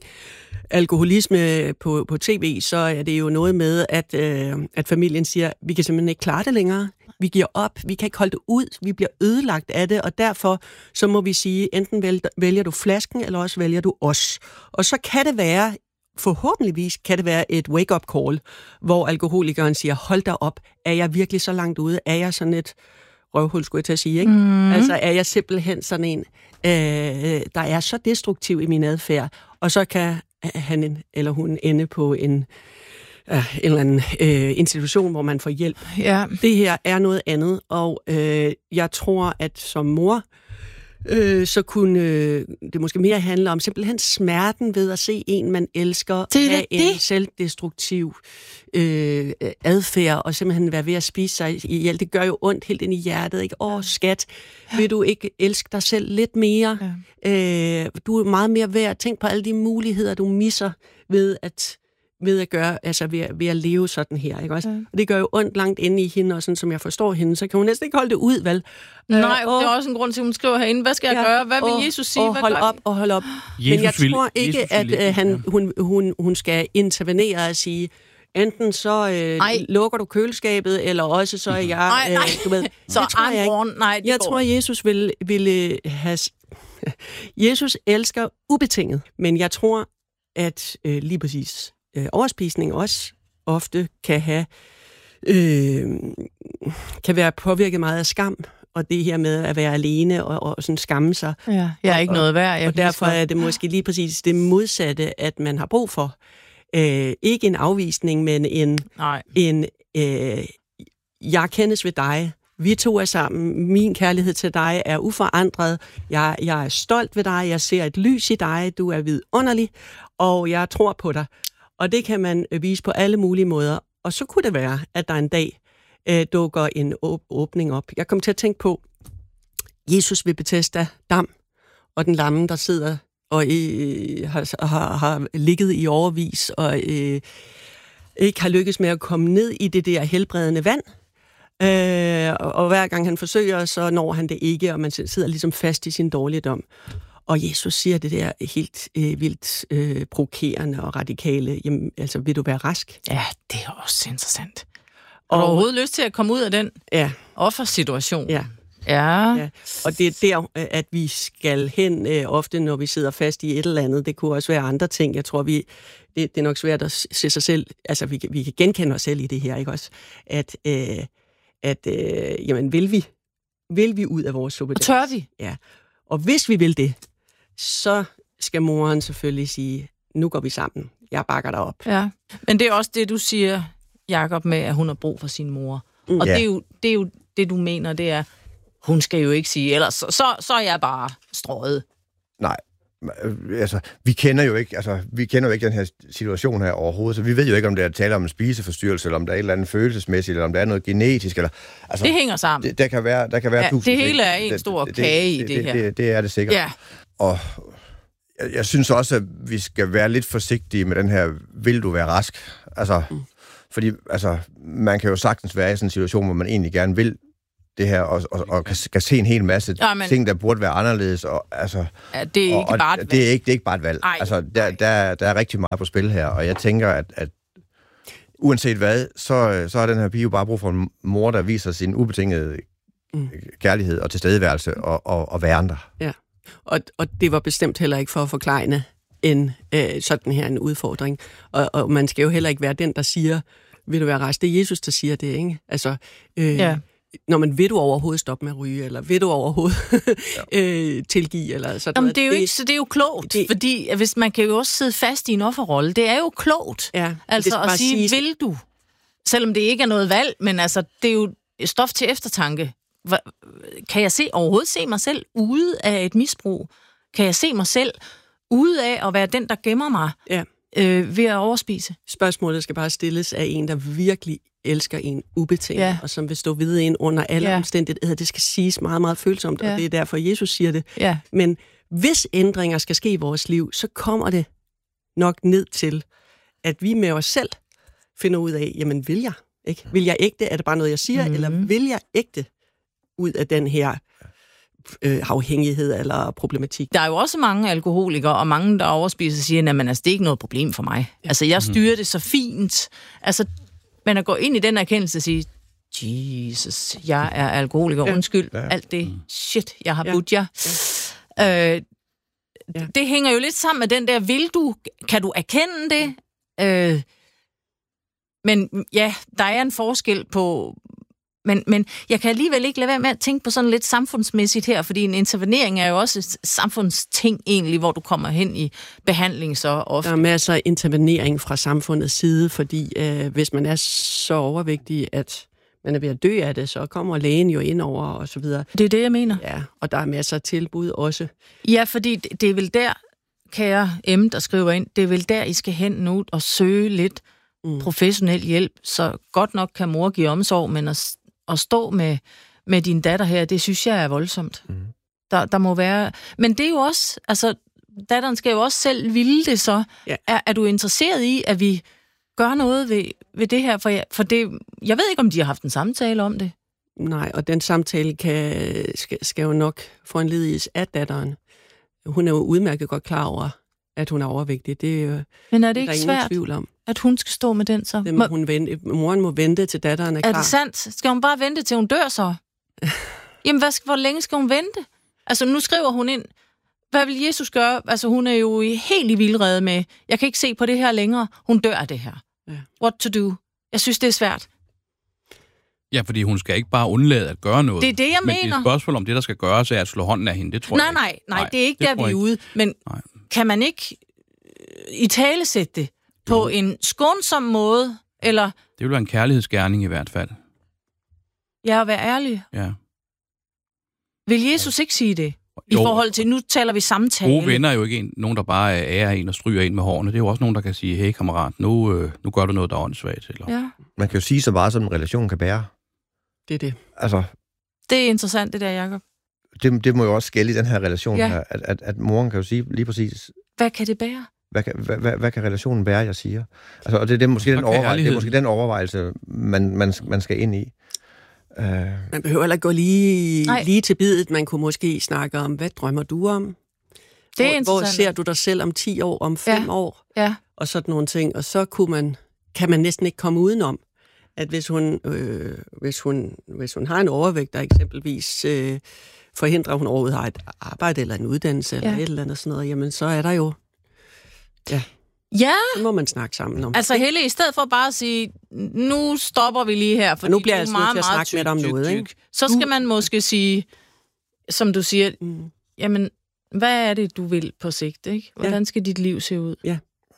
alkoholisme på, på tv, så er det jo noget med, at, øh, at familien siger, vi kan simpelthen ikke klare det længere. Vi giver op, vi kan ikke holde det ud, vi bliver ødelagt af det, og derfor så må vi sige, enten vælger du flasken, eller også vælger du os. Og så kan det være, forhåbentligvis kan det være et wake-up call, hvor alkoholikeren siger, hold da op, er jeg virkelig så langt ude? Er jeg sådan et røvhul, skulle jeg til at sige, ikke? Mm. Altså er jeg simpelthen sådan en, øh, der er så destruktiv i min adfærd, og så kan han eller hun ende på en en eller anden øh, institution, hvor man får hjælp. Ja. Det her er noget andet, og øh, jeg tror, at som mor, øh, så kunne øh, det måske mere handle om simpelthen smerten ved at se en, man elsker, det have det. en selvdestruktiv øh, adfærd, og simpelthen være ved at spise sig ihjel. Det gør jo ondt helt ind i hjertet, ikke? Åh, skat, ja. Vil du ikke elske dig selv lidt mere? Ja. Øh, du er meget mere værd. Tænk på alle de muligheder, du misser ved at ved at gøre, altså ved, ved at leve sådan her, ikke også? Ja. Og det gør jo ondt langt inde i hende, og sådan som jeg forstår hende, så kan hun næsten ikke holde det ud, vel? Nej, og, det er også en grund til, at hun skriver herinde, hvad skal jeg ja, gøre? Hvad vil og, Jesus sige? Og hold op, og hold op. Jesus Men jeg vil, tror ikke, Jesus at vil, uh, han, hun, hun, hun skal intervenere og sige, enten så øh, lukker du køleskabet, eller også så er jeg... Nej, nej. Øh, du ved, så det tror jeg ikke. Nej, jeg tror, Jesus vil, vil have... Jesus elsker ubetinget, men jeg tror, at øh, lige præcis øh, overspisning også ofte kan have øh, kan være påvirket meget af skam, og det her med at være alene og, og sådan skamme sig. Ja, jeg er ikke noget værd. Og, og derfor er det måske lige præcis det modsatte, at man har brug for. Øh, ikke en afvisning, men en, en øh, jeg kendes ved dig. Vi to er sammen. Min kærlighed til dig er uforandret. Jeg, jeg er stolt ved dig. Jeg ser et lys i dig. Du er vidunderlig, og jeg tror på dig. Og det kan man vise på alle mulige måder. Og så kunne det være, at der en dag øh, dukker en åb- åbning op. Jeg kom til at tænke på Jesus ved Bethesda Dam, og den lamme, der sidder og øh, har, har, har ligget i overvis, og øh, ikke har lykkes med at komme ned i det der helbredende vand. Øh, og, og hver gang han forsøger, så når han det ikke, og man sidder ligesom fast i sin dårligdom. Og Jesus siger det der helt øh, vildt øh, provokerende og radikale, jamen, altså, vil du være rask? Ja, det er også interessant. Og har du overhovedet lyst til at komme ud af den ja. offersituation? Ja. Ja. ja. Og det er der, at vi skal hen øh, ofte, når vi sidder fast i et eller andet. Det kunne også være andre ting. Jeg tror, vi det, det er nok svært at se sig selv, altså vi, vi kan genkende os selv i det her, ikke også? At, øh, at øh, jamen, vil vi, vil vi ud af vores suppe? Tør vi? Ja. Og hvis vi vil det, så skal moren selvfølgelig sige, nu går vi sammen. Jeg bakker dig op. Ja, men det er også det, du siger, Jakob, med, at hun har brug for sin mor. Mm. Og ja. det, er jo, det er jo det, du mener, det er, hun skal jo ikke sige, ellers så, så, så er jeg bare strøget. Nej, altså, vi kender jo ikke, altså, vi kender jo ikke den her situation her overhovedet, så vi ved jo ikke, om det er tale om en spiseforstyrrelse, eller om der er et eller andet følelsesmæssigt, eller om der er noget genetisk, eller... Altså, det hænger sammen. Det, der kan være, der kan være ja, tusind, det hele er en stor det, kage det, i det, det her. Det, det, det er det sikkert. Ja. Og jeg, jeg synes også, at vi skal være lidt forsigtige med den her, vil du være rask? Altså, mm. fordi, altså, man kan jo sagtens være i sådan en situation, hvor man egentlig gerne vil det her, og, og, og kan, kan se en hel masse ja, men, ting, der burde være anderledes. Og, altså, ja, det er ikke og, bare et valg. Det er ikke, det er ikke bare et valg. Ej, altså, der, der, der er rigtig meget på spil her, og jeg tænker, at, at uanset hvad, så, så har den her pige jo bare brug for en mor, der viser sin ubetingede mm. kærlighed og tilstedeværelse og, og, og være andre. Ja, og, og det var bestemt heller ikke for at forklejne en øh, sådan her en udfordring. Og, og man skal jo heller ikke være den, der siger, vil du være rejst? Det er Jesus, der siger det, ikke? Altså, øh, ja. Når man vil du overhovedet stoppe med at ryge, eller vil du overhovedet øh, tilgive, eller sådan Jamen, noget. det er jo det, ikke, så det er jo klogt, det, fordi hvis man kan jo også sidde fast i en offerrolle. Det er jo klogt, ja, altså at sige, sige, vil du? Selvom det ikke er noget valg, men altså, det er jo stof til eftertanke. Kan jeg se, overhovedet se mig selv ude af et misbrug? Kan jeg se mig selv ude af at være den, der gemmer mig ja. øh, ved at overspise? Spørgsmålet skal bare stilles af en, der virkelig elsker en ubetinget, ja. og som vil stå ved en under alle ja. omstændigheder. Det skal siges meget, meget følsomt, ja. og det er derfor, Jesus siger det. Ja. Men hvis ændringer skal ske i vores liv, så kommer det nok ned til, at vi med os selv finder ud af, jamen vil jeg? Ikke? Vil jeg ægte? Er det bare noget, jeg siger? Mm-hmm. Eller vil jeg ægte ud af den her øh, afhængighed eller problematik? Der er jo også mange alkoholikere, og mange, der overspiser, siger, at altså, det er ikke noget problem for mig. Ja. Altså, jeg styrer det så fint. Altså, men at gå ind i den erkendelse og sige, Jesus, jeg er alkoholiker, ja. undskyld, ja. alt det shit, jeg har ja. budt jer. Ja. Øh, ja. Det hænger jo lidt sammen med den der, vil du, kan du erkende det? Øh, men ja, der er en forskel på, men, men jeg kan alligevel ikke lade være med at tænke på sådan lidt samfundsmæssigt her, fordi en intervenering er jo også et samfundsting egentlig, hvor du kommer hen i behandling så ofte. Der er masser af intervenering fra samfundets side, fordi øh, hvis man er så overvægtig, at man er ved at dø af det, så kommer lægen jo ind over og så videre. Det er det, jeg mener. Ja, og der er masser af tilbud også. Ja, fordi det, det er vel der, kære M, der skriver ind, det er vel der, I skal hen nu og søge lidt mm. professionel hjælp, så godt nok kan mor give omsorg, men at, at stå med, med din datter her, det synes jeg er voldsomt. Mm. Der, der må være... Men det er jo også... Altså, datteren skal jo også selv ville det, så ja. er, er du interesseret i, at vi gør noget ved, ved det her? For, jeg, for det, jeg ved ikke, om de har haft en samtale om det. Nej, og den samtale kan, skal, skal jo nok foranlediges af datteren. Hun er jo udmærket godt klar over, at hun er overvægtig. Det er, Men er det ikke der er svært, ingen tvivl om. At hun skal stå med den så? Det må hun vente. Moren må vente, til datteren er klar. Er det sandt? Skal hun bare vente, til hun dør så? Jamen, hvad skal, hvor længe skal hun vente? Altså, nu skriver hun ind, hvad vil Jesus gøre? Altså, hun er jo helt i vildrede med, jeg kan ikke se på det her længere. Hun dør af det her. Ja. What to do? Jeg synes, det er svært. Ja, fordi hun skal ikke bare undlade at gøre noget. Det er det, jeg men mener. Men det er et spørgsmål om det, der skal gøres, er at slå hånden af hende. Det tror nej, jeg nej, ikke. nej, nej, det er ikke det der, vi er ude. Men nej. Kan man ikke italesætte det på jo. en skånsom måde, eller... Det vil være en kærlighedsgerning i hvert fald. Ja, at være ærlig. Ja. Vil Jesus ikke sige det? I jo. forhold til, nu taler vi samtale. Gode venner er jo ikke en, nogen, der bare ærer en og stryger en med hårene. Det er jo også nogen, der kan sige, hey kammerat, nu, øh, nu gør du noget, der er åndssvagt. Eller... Ja. Man kan jo sige så meget, som en relation kan bære. Det er det. Altså, det er interessant, det der, Jacob. Det, det må jo også skælde i den her relation ja. her, at, at, at moren kan jo sige lige præcis... Hvad kan det bære? Hvad kan, hvad, hvad, hvad kan relationen bære, jeg siger? Altså, og det er, det, måske den overvejelse, det er måske den overvejelse, man, man, man skal ind i. Uh... Man behøver heller ikke gå lige, lige til bidet. Man kunne måske snakke om, hvad drømmer du om? Det er hvor, hvor ser du dig selv om ti år, om fem ja. år? Ja. Og sådan nogle ting. Og så kunne man, kan man næsten ikke komme udenom, at hvis hun, øh, hvis hun, hvis hun har en overvægt, der eksempelvis øh, forhindrer, at hun overhovedet har et arbejde eller en uddannelse, ja. eller et eller andet sådan noget, jamen så er der jo... Ja. Ja. Så må man snakke sammen om. Altså Helle, i stedet for bare at sige, nu stopper vi lige her, for nu bliver jeg altså meget, nødt til at snakke tyk, med dig om tyk, noget, tyk. Ikke? Så skal man måske sige, som du siger, mm. jamen, hvad er det, du vil på sigt, ikke? Hvordan ja. skal dit liv se ud? Ja.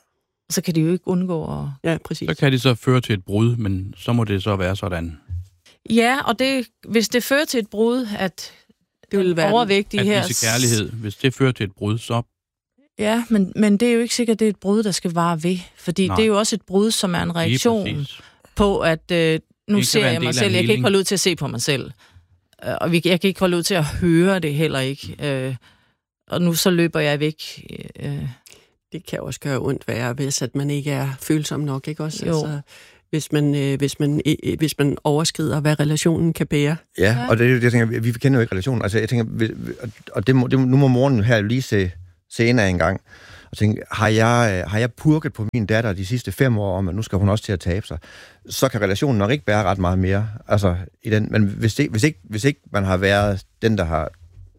Så kan de jo ikke undgå at... Ja, præcis. Så kan det så føre til et brud, men så må det så være sådan. Ja, og det, hvis det fører til et brud, at det vil være overvægtige her... At vise kærlighed, hvis det fører til et brud, så... Ja, men, men det er jo ikke sikkert, at det er et brud, der skal vare ved. Fordi Nej. det er jo også et brud, som er en reaktion på, at øh, nu ser jeg mig selv. Jeg kan ikke holde ud til at se på mig selv. Øh, og vi, jeg kan ikke holde ud til at høre det heller ikke. Øh, og nu så løber jeg væk. Øh. Det kan også gøre ondt værre, hvis at man ikke er følsom nok, ikke også? Jo. Altså, hvis man, øh, hvis, man, øh, hvis man overskrider, hvad relationen kan bære. Ja, ja. Og det, jeg tænker, vi kender jo ikke relationen. Altså, jeg tænker, og det må, det, nu må moren her lige se... se ind af en gang, og tænke, har jeg, har jeg purket på min datter de sidste fem år om, at nu skal hun også til at tabe sig, så kan relationen nok ikke bære ret meget mere. Altså, i den, men hvis, det, hvis, ikke, hvis ikke man har været den, der har,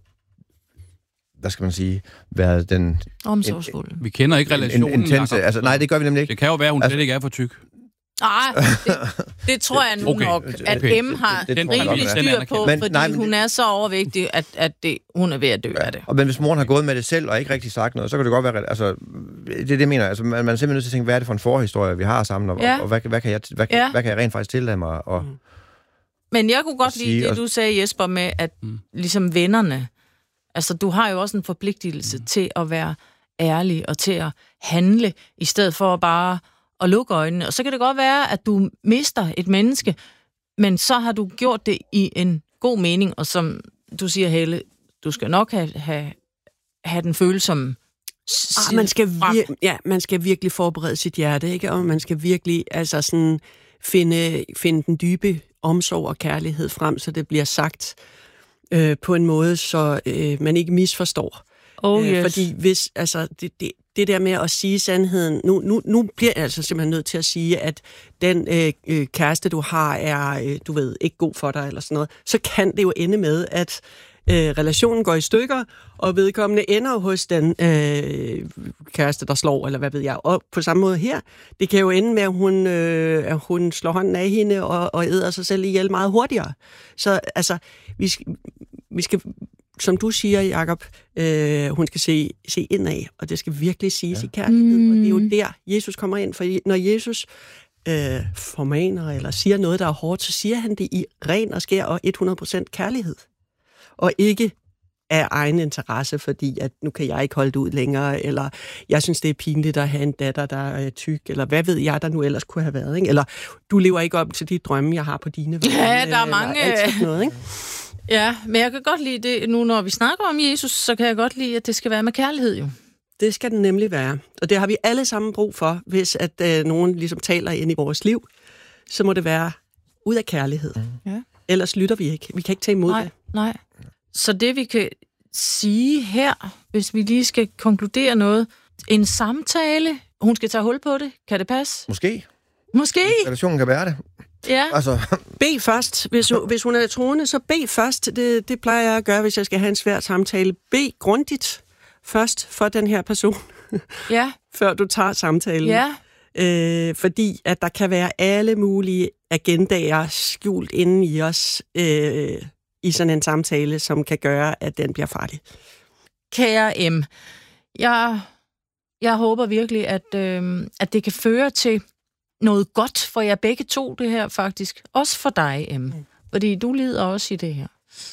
hvad skal man sige, været den... Omsorgsfuld. Vi kender ikke relationen. En, intense, altså, nej, det gør vi nemlig ikke. Det kan jo være, at hun altså, slet ikke er for tyk. Ah, det, det tror jeg nu okay. nok, at okay. M har det, det, det rimelig styr på, men, fordi nej, hun er så overvægtig, at, at det, hun er ved at dø ja. af det. Og men hvis moren har gået med det selv, og ikke rigtig sagt noget, så kan det godt være, altså, det er det, mener altså, man, man er simpelthen nødt til at tænke, hvad er det for en forhistorie, vi har sammen, og, ja. og hvad, hvad, kan jeg, hvad, ja. hvad kan jeg rent faktisk tillade mig? Og, mm. Men jeg kunne godt lide det, du sagde, Jesper, med, at mm. ligesom vennerne, altså, du har jo også en forpligtelse mm. til at være ærlig, og til at handle, i stedet for bare og lukke øjnene. Og så kan det godt være, at du mister et menneske, men så har du gjort det i en god mening, og som du siger, Helle, du skal nok have, have, have den følsomme ah, man skal vir- ja, man skal virkelig forberede sit hjerte, ikke? Og man skal virkelig altså sådan finde, finde den dybe omsorg og kærlighed frem, så det bliver sagt øh, på en måde, så øh, man ikke misforstår. Oh, yes. øh, fordi hvis, altså, det, det, det der med at sige sandheden, nu, nu, nu bliver jeg altså simpelthen nødt til at sige, at den øh, øh, kæreste, du har, er, øh, du ved, ikke god for dig, eller sådan noget, så kan det jo ende med, at øh, relationen går i stykker, og vedkommende ender hos den øh, kæreste, der slår, eller hvad ved jeg. Og på samme måde her, det kan jo ende med, at hun, øh, at hun slår hånden af hende, og, og æder sig selv ihjel meget hurtigere. Så altså, vi skal, vi skal som du siger, Jacob, øh, hun skal se, se indad, og det skal virkelig siges ja. i kærlighed. Mm. Og det er jo der, Jesus kommer ind. For når Jesus øh, formaner eller siger noget, der er hårdt, så siger han det i ren og skær og hundrede procent kærlighed. Og ikke af egen interesse, fordi at nu kan jeg ikke holde det ud længere, eller jeg synes, det er pinligt at have en datter, der er tyk, eller hvad ved jeg, der nu ellers kunne have været. Ikke? Eller du lever ikke op til de drømme, jeg har på dine vegne. Ja, der er mange... Alt sådan noget, ikke? Ja, men jeg kan godt lide det, nu når vi snakker om Jesus, så kan jeg godt lide, at det skal være med kærlighed jo. Det skal den nemlig være. Og det har vi alle sammen brug for, hvis at øh, nogen ligesom taler ind i vores liv, så må det være ud af kærlighed. Mm. Ja. Ellers lytter vi ikke. Vi kan ikke tage imod nej, det. Nej, så det vi kan sige her, hvis vi lige skal konkludere noget, en samtale, hun skal tage hul på det, kan det passe? Måske. Måske. Relationen kan være det. Ja. Altså. Bed først. Hvis, hvis hun er troende, så bed først. Det, det plejer jeg at gøre, hvis jeg skal have en svær samtale. Bed grundigt først for den her person, ja. før du tager samtalen. Ja. Øh, fordi at der kan være alle mulige agendaer skjult inde i os øh, i sådan en samtale, som kan gøre, at den bliver farlig. Kære M, jeg, jeg håber virkelig, at, øh, at det kan føre til noget godt for jer begge to, det her faktisk. Også for dig, M. Mm. Fordi du lider også i det her.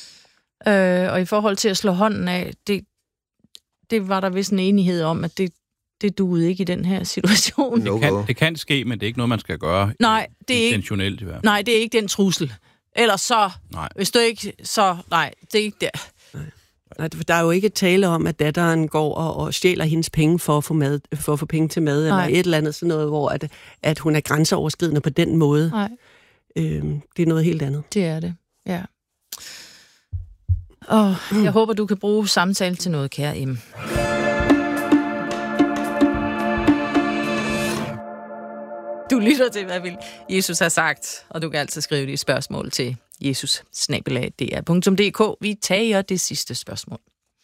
Øh, og i forhold til at slå hånden af, det, det var der vist en enighed om, at det, det duede ikke i den her situation. Det kan, det kan ske, men det er ikke noget, man skal gøre nej, det er intentionelt i hvert fald. Nej, det er ikke den trussel. Ellers så, nej. Hvis du ikke, så nej, det er ikke der. Nej. Der er jo ikke tale om, at datteren går og, og stjæler hendes penge for at få, mad, for at få penge til mad, nej. Eller et eller andet sådan noget, hvor at, at hun er grænseoverskridende på den måde. Nej. Øhm, det er noget helt andet. Det er det, ja. Og mm. jeg håber, du kan bruge samtale til noget, kære M. Du lytter til, hvad vil Jesus har sagt, og du kan altid skrive de spørgsmål til jesus snabel-a d r punktum d k. Vi tager det sidste spørgsmål.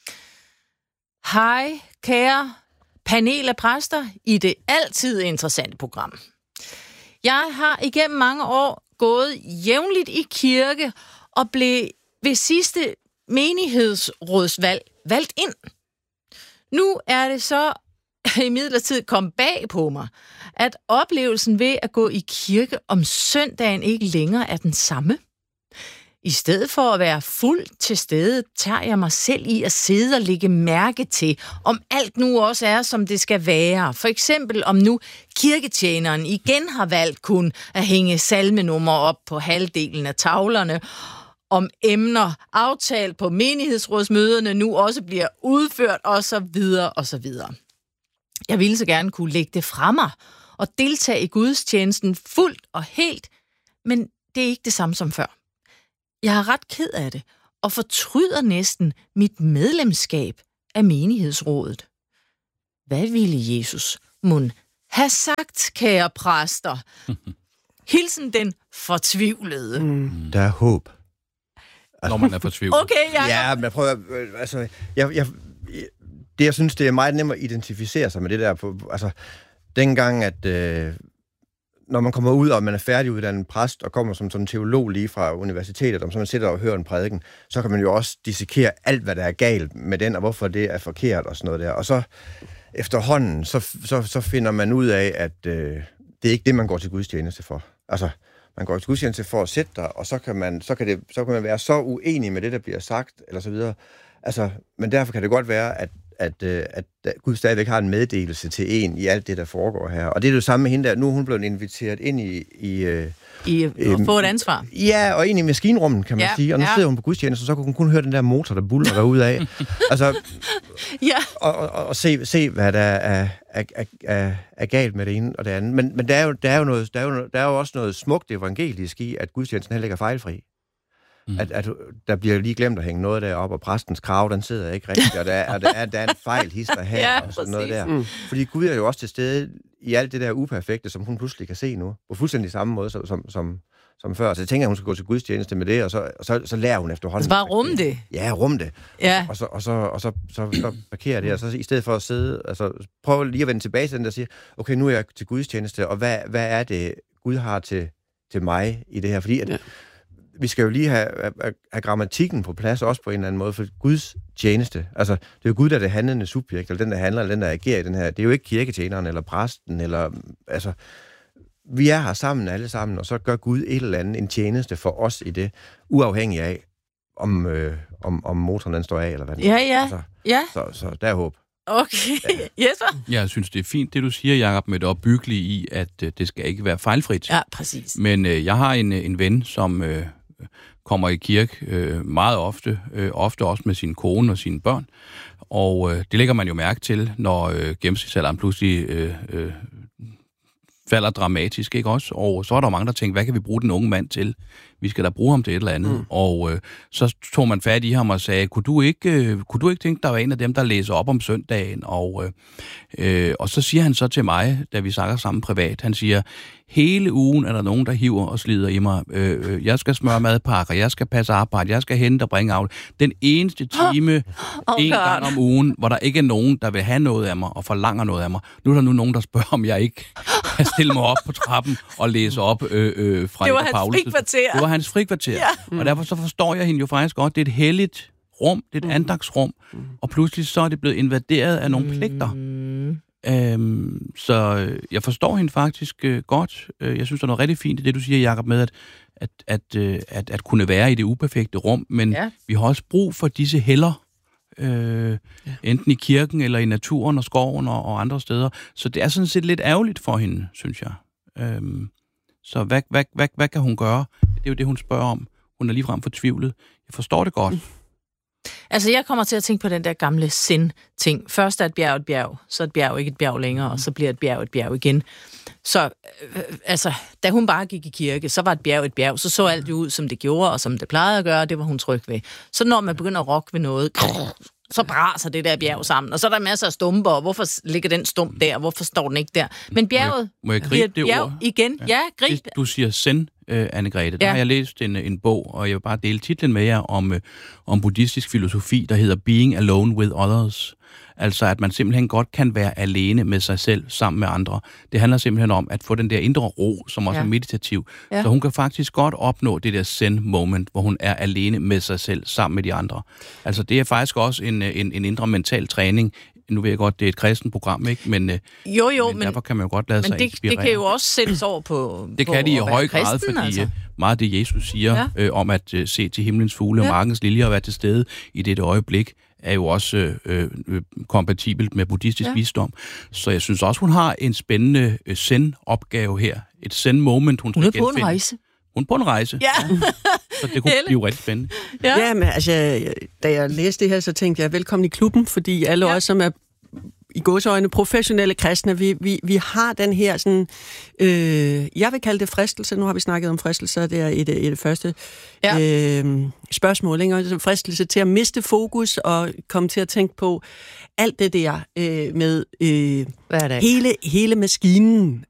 Hej, kære panel af præster i det altid interessante program. Jeg har igennem mange år gået jævnligt i kirke og blev ved sidste menighedsrådsvalg valgt ind. Nu er det så imidlertid kom bag på mig, at oplevelsen ved at gå i kirke om søndagen ikke længere er den samme. I stedet for at være fuldt til stede, tager jeg mig selv i at sidde og lægge mærke til, om alt nu også er, som det skal være. For eksempel om nu kirketjeneren igen har valgt kun at hænge salmenummer op på halvdelen af tavlerne, om emner aftalt på menighedsrådsmøderne nu også bliver udført, og så videre og så videre. Jeg ville så gerne kunne lægge det fra mig og deltage i gudstjenesten fuldt og helt, men det er ikke det samme som før. Jeg er ret ked af det, og fortryder næsten mit medlemskab af menighedsrådet. Hvad ville Jesus mon have sagt, kære præster? Hilsen den fortvivlede. Mm. Der er håb. Når man er fortvivlet. Okay, Jacob. Ja, men jeg prøver... Altså, jeg, jeg, det, jeg synes, det er meget nemmere at identificere sig med det der. Altså, dengang, at... Øh, når man kommer ud, og man er færdiguddannet præst, og kommer som sådan en teolog lige fra universitetet, og så man sidder og hører en prædiken, så kan man jo også dissekere alt, hvad der er galt med den, og hvorfor det er forkert, og sådan noget der. Og så efterhånden, så, så, så finder man ud af, at øh, det er ikke det, man går til gudstjeneste for. Altså, man går til gudstjeneste for at sætte dig, og så kan man, så kan det, så kan man være så uenig med det, der bliver sagt, eller så videre. Altså, men derfor kan det godt være, at At, at, at Gud stadigvæk har en meddelelse til en i alt det, der foregår her. Og det er det samme med hende der. Nu er hun blevet inviteret ind i... I, I at øh, få et ansvar. Ja, og ind i maskinrummet, kan man ja, sige. Og nu ja. sidder hun på gudstjenesten, så kunne hun kun høre den der motor, der buller derude af. altså, ja. Og, og, og se, se, hvad der er, er, er, er, er galt med det ene og det andet. Men, men der, er jo, der, er jo noget, der, er jo, der er jo også noget smukt evangelisk i, at gudstjenesten heller ikke er fejlfri. Mm. At, at der bliver lige glemt at hænge noget deroppe, og præstens krav, den sidder ikke rigtigt, og der er, og der er, der er en fejl hister her, ja, og sådan noget der. Mm. Fordi Gud er jo også til stede i alt det der uperfekte, som hun pludselig kan se nu, på fuldstændig samme måde som, som, som, som før. Så jeg tænker, at hun skal gå til gudstjeneste med det, og så, og så, så lærer hun efterhånden. Så bare rumme det. Ja, rumme det. Ja. Og så, og så, og så, så, så parkerer det, og så i stedet for at sidde, altså prøv lige at vende tilbage til den, der siger, okay, nu er jeg til gudstjeneste, og hvad, hvad er det, Gud har til, til mig i det her? Fordi at, ja. vi skal jo lige have, have, have grammatikken på plads også på en eller anden måde, for Guds tjeneste. Altså, det er jo Gud, der er det handlende subjekt, eller den, der handler, eller den, der agerer i den her. Det er jo ikke kirketjeneren, eller præsten, eller... Altså, vi er her sammen, alle sammen, og så gør Gud et eller andet, en tjeneste for os i det, uafhængig af, om, øh, om, om motoren den står af, eller hvad det Ja, ja. Altså, ja. Så, så der er håb. Okay, ja. Jesper? Jeg synes, det er fint, det du siger, Jacob, med det opbyggelige i, at øh, det skal ikke være fejlfrit. Ja, præcis. Men øh, jeg har en, en ven, som øh, kommer i kirke øh, meget ofte, øh, ofte også med sin kone og sine børn, og øh, det lægger man jo mærke til, når øh, gennemsnitsalderen pludselig øh, øh, falder dramatisk, ikke også? Og så er der mange, der tænker, hvad kan vi bruge den unge mand til? Vi skal da bruge ham til et eller andet. Mm. Og øh, så tog man fat i ham og sagde, kunne du ikke, øh, kunne du ikke tænke, der var en af dem, der læser op om søndagen? Og, øh, øh, og så siger han så til mig, da vi snakker sammen privat, han siger, hele ugen er der nogen, der hiver og slider i mig. Øh, jeg skal smøre madpakker, jeg skal passe arbejde, jeg skal hente og bringe af. Den eneste time, oh, en gang om ugen, hvor der ikke er nogen, der vil have noget af mig og forlanger noget af mig. Nu er der nu nogen, der spørger, om jeg ikke kan stille mig op på trappen og læse op øh, øh, fra det var hans frikvarter. Det var hans frikvarter. Ja. Mm. Og derfor så forstår jeg hende jo faktisk godt. Det er et helligt rum, det er et mm. andagsrum, mm. og pludselig så er det blevet invaderet af nogle pligter. Mm. Øhm, så jeg forstår hende faktisk øh, godt. Jeg synes, der er noget rigtig fint i det, du siger, Jacob, med at, at, at, øh, at, at kunne være i det uperfekte rum, men ja. vi har også brug for disse heller, øh, ja. enten i kirken eller i naturen og skoven og, og andre steder. Så det er sådan set lidt ærgerligt for hende, synes jeg. Øhm, så hvad, hvad, hvad, hvad kan hun gøre? Det er jo det, hun spørger om. Hun er ligefrem fortvivlet. Jeg forstår det godt. Mm. Altså, jeg kommer til at tænke på den der gamle sind-ting. Først er et bjerg et bjerg, så er et bjerg ikke et bjerg længere, mm. og så bliver et bjerg et bjerg igen. Så, øh, altså, da hun bare gik i kirke, så var et bjerg et bjerg, så så alt jo ud, som det gjorde, og som det plejede at gøre, det var hun tryg ved. Så når man begynder at rokke ved noget, så braser det der bjerg sammen, og så er der masser af stumper, og hvorfor ligger den stump der, hvorfor står den ikke der? Men bjerget må jeg, må jeg bliver et bjerg ord? igen. Ja, ja grib. Du siger zen, uh, Anne-Grethe. Der ja. har jeg læst en, en bog, og jeg vil bare dele titlen med jer om, uh, om buddhistisk filosofi, der hedder Being Alone with Others. Altså, at man simpelthen godt kan være alene med sig selv, sammen med andre. Det handler simpelthen om at få den der indre ro, som også ja. er meditativ. Ja. Så hun kan faktisk godt opnå det der zen-moment, hvor hun er alene med sig selv, sammen med de andre. Altså, det er faktisk også en, en, en indre mental træning. Nu ved jeg godt, det er et kristent program, ikke? Men, jo, jo, men, men derfor kan man jo godt lade sig det, inspirere. det kan jo også sættes over på Det på kan det i høj grad, kristen, fordi altså. meget af det, Jesus siger ja. øh, om at øh, se til himlens fugle ja. og markens liljer og være til stede i dette øjeblik, er jo også øh, øh, kompatibelt med buddhistisk ja. visdom. Så jeg synes også, hun har en spændende øh, zen-opgave her. Et zen-moment, hun, hun skal genfinde. Hun er på en rejse. Hun er på en rejse. Ja. Så det kunne blive rigtig spændende. Ja. ja, men altså, da jeg læste det her, så tænkte jeg, velkommen i klubben, fordi alle ja. os, som er i gåseøjne professionelle kristne, vi, vi, vi har den her sådan, øh, jeg vil kalde det fristelse, nu har vi snakket om fristelser, det er i det, i det første ja. øh, spørgsmål, ikke? Altså, fristelse til at miste fokus og komme til at tænke på alt det der øh, med øh, hele, hele maskinen,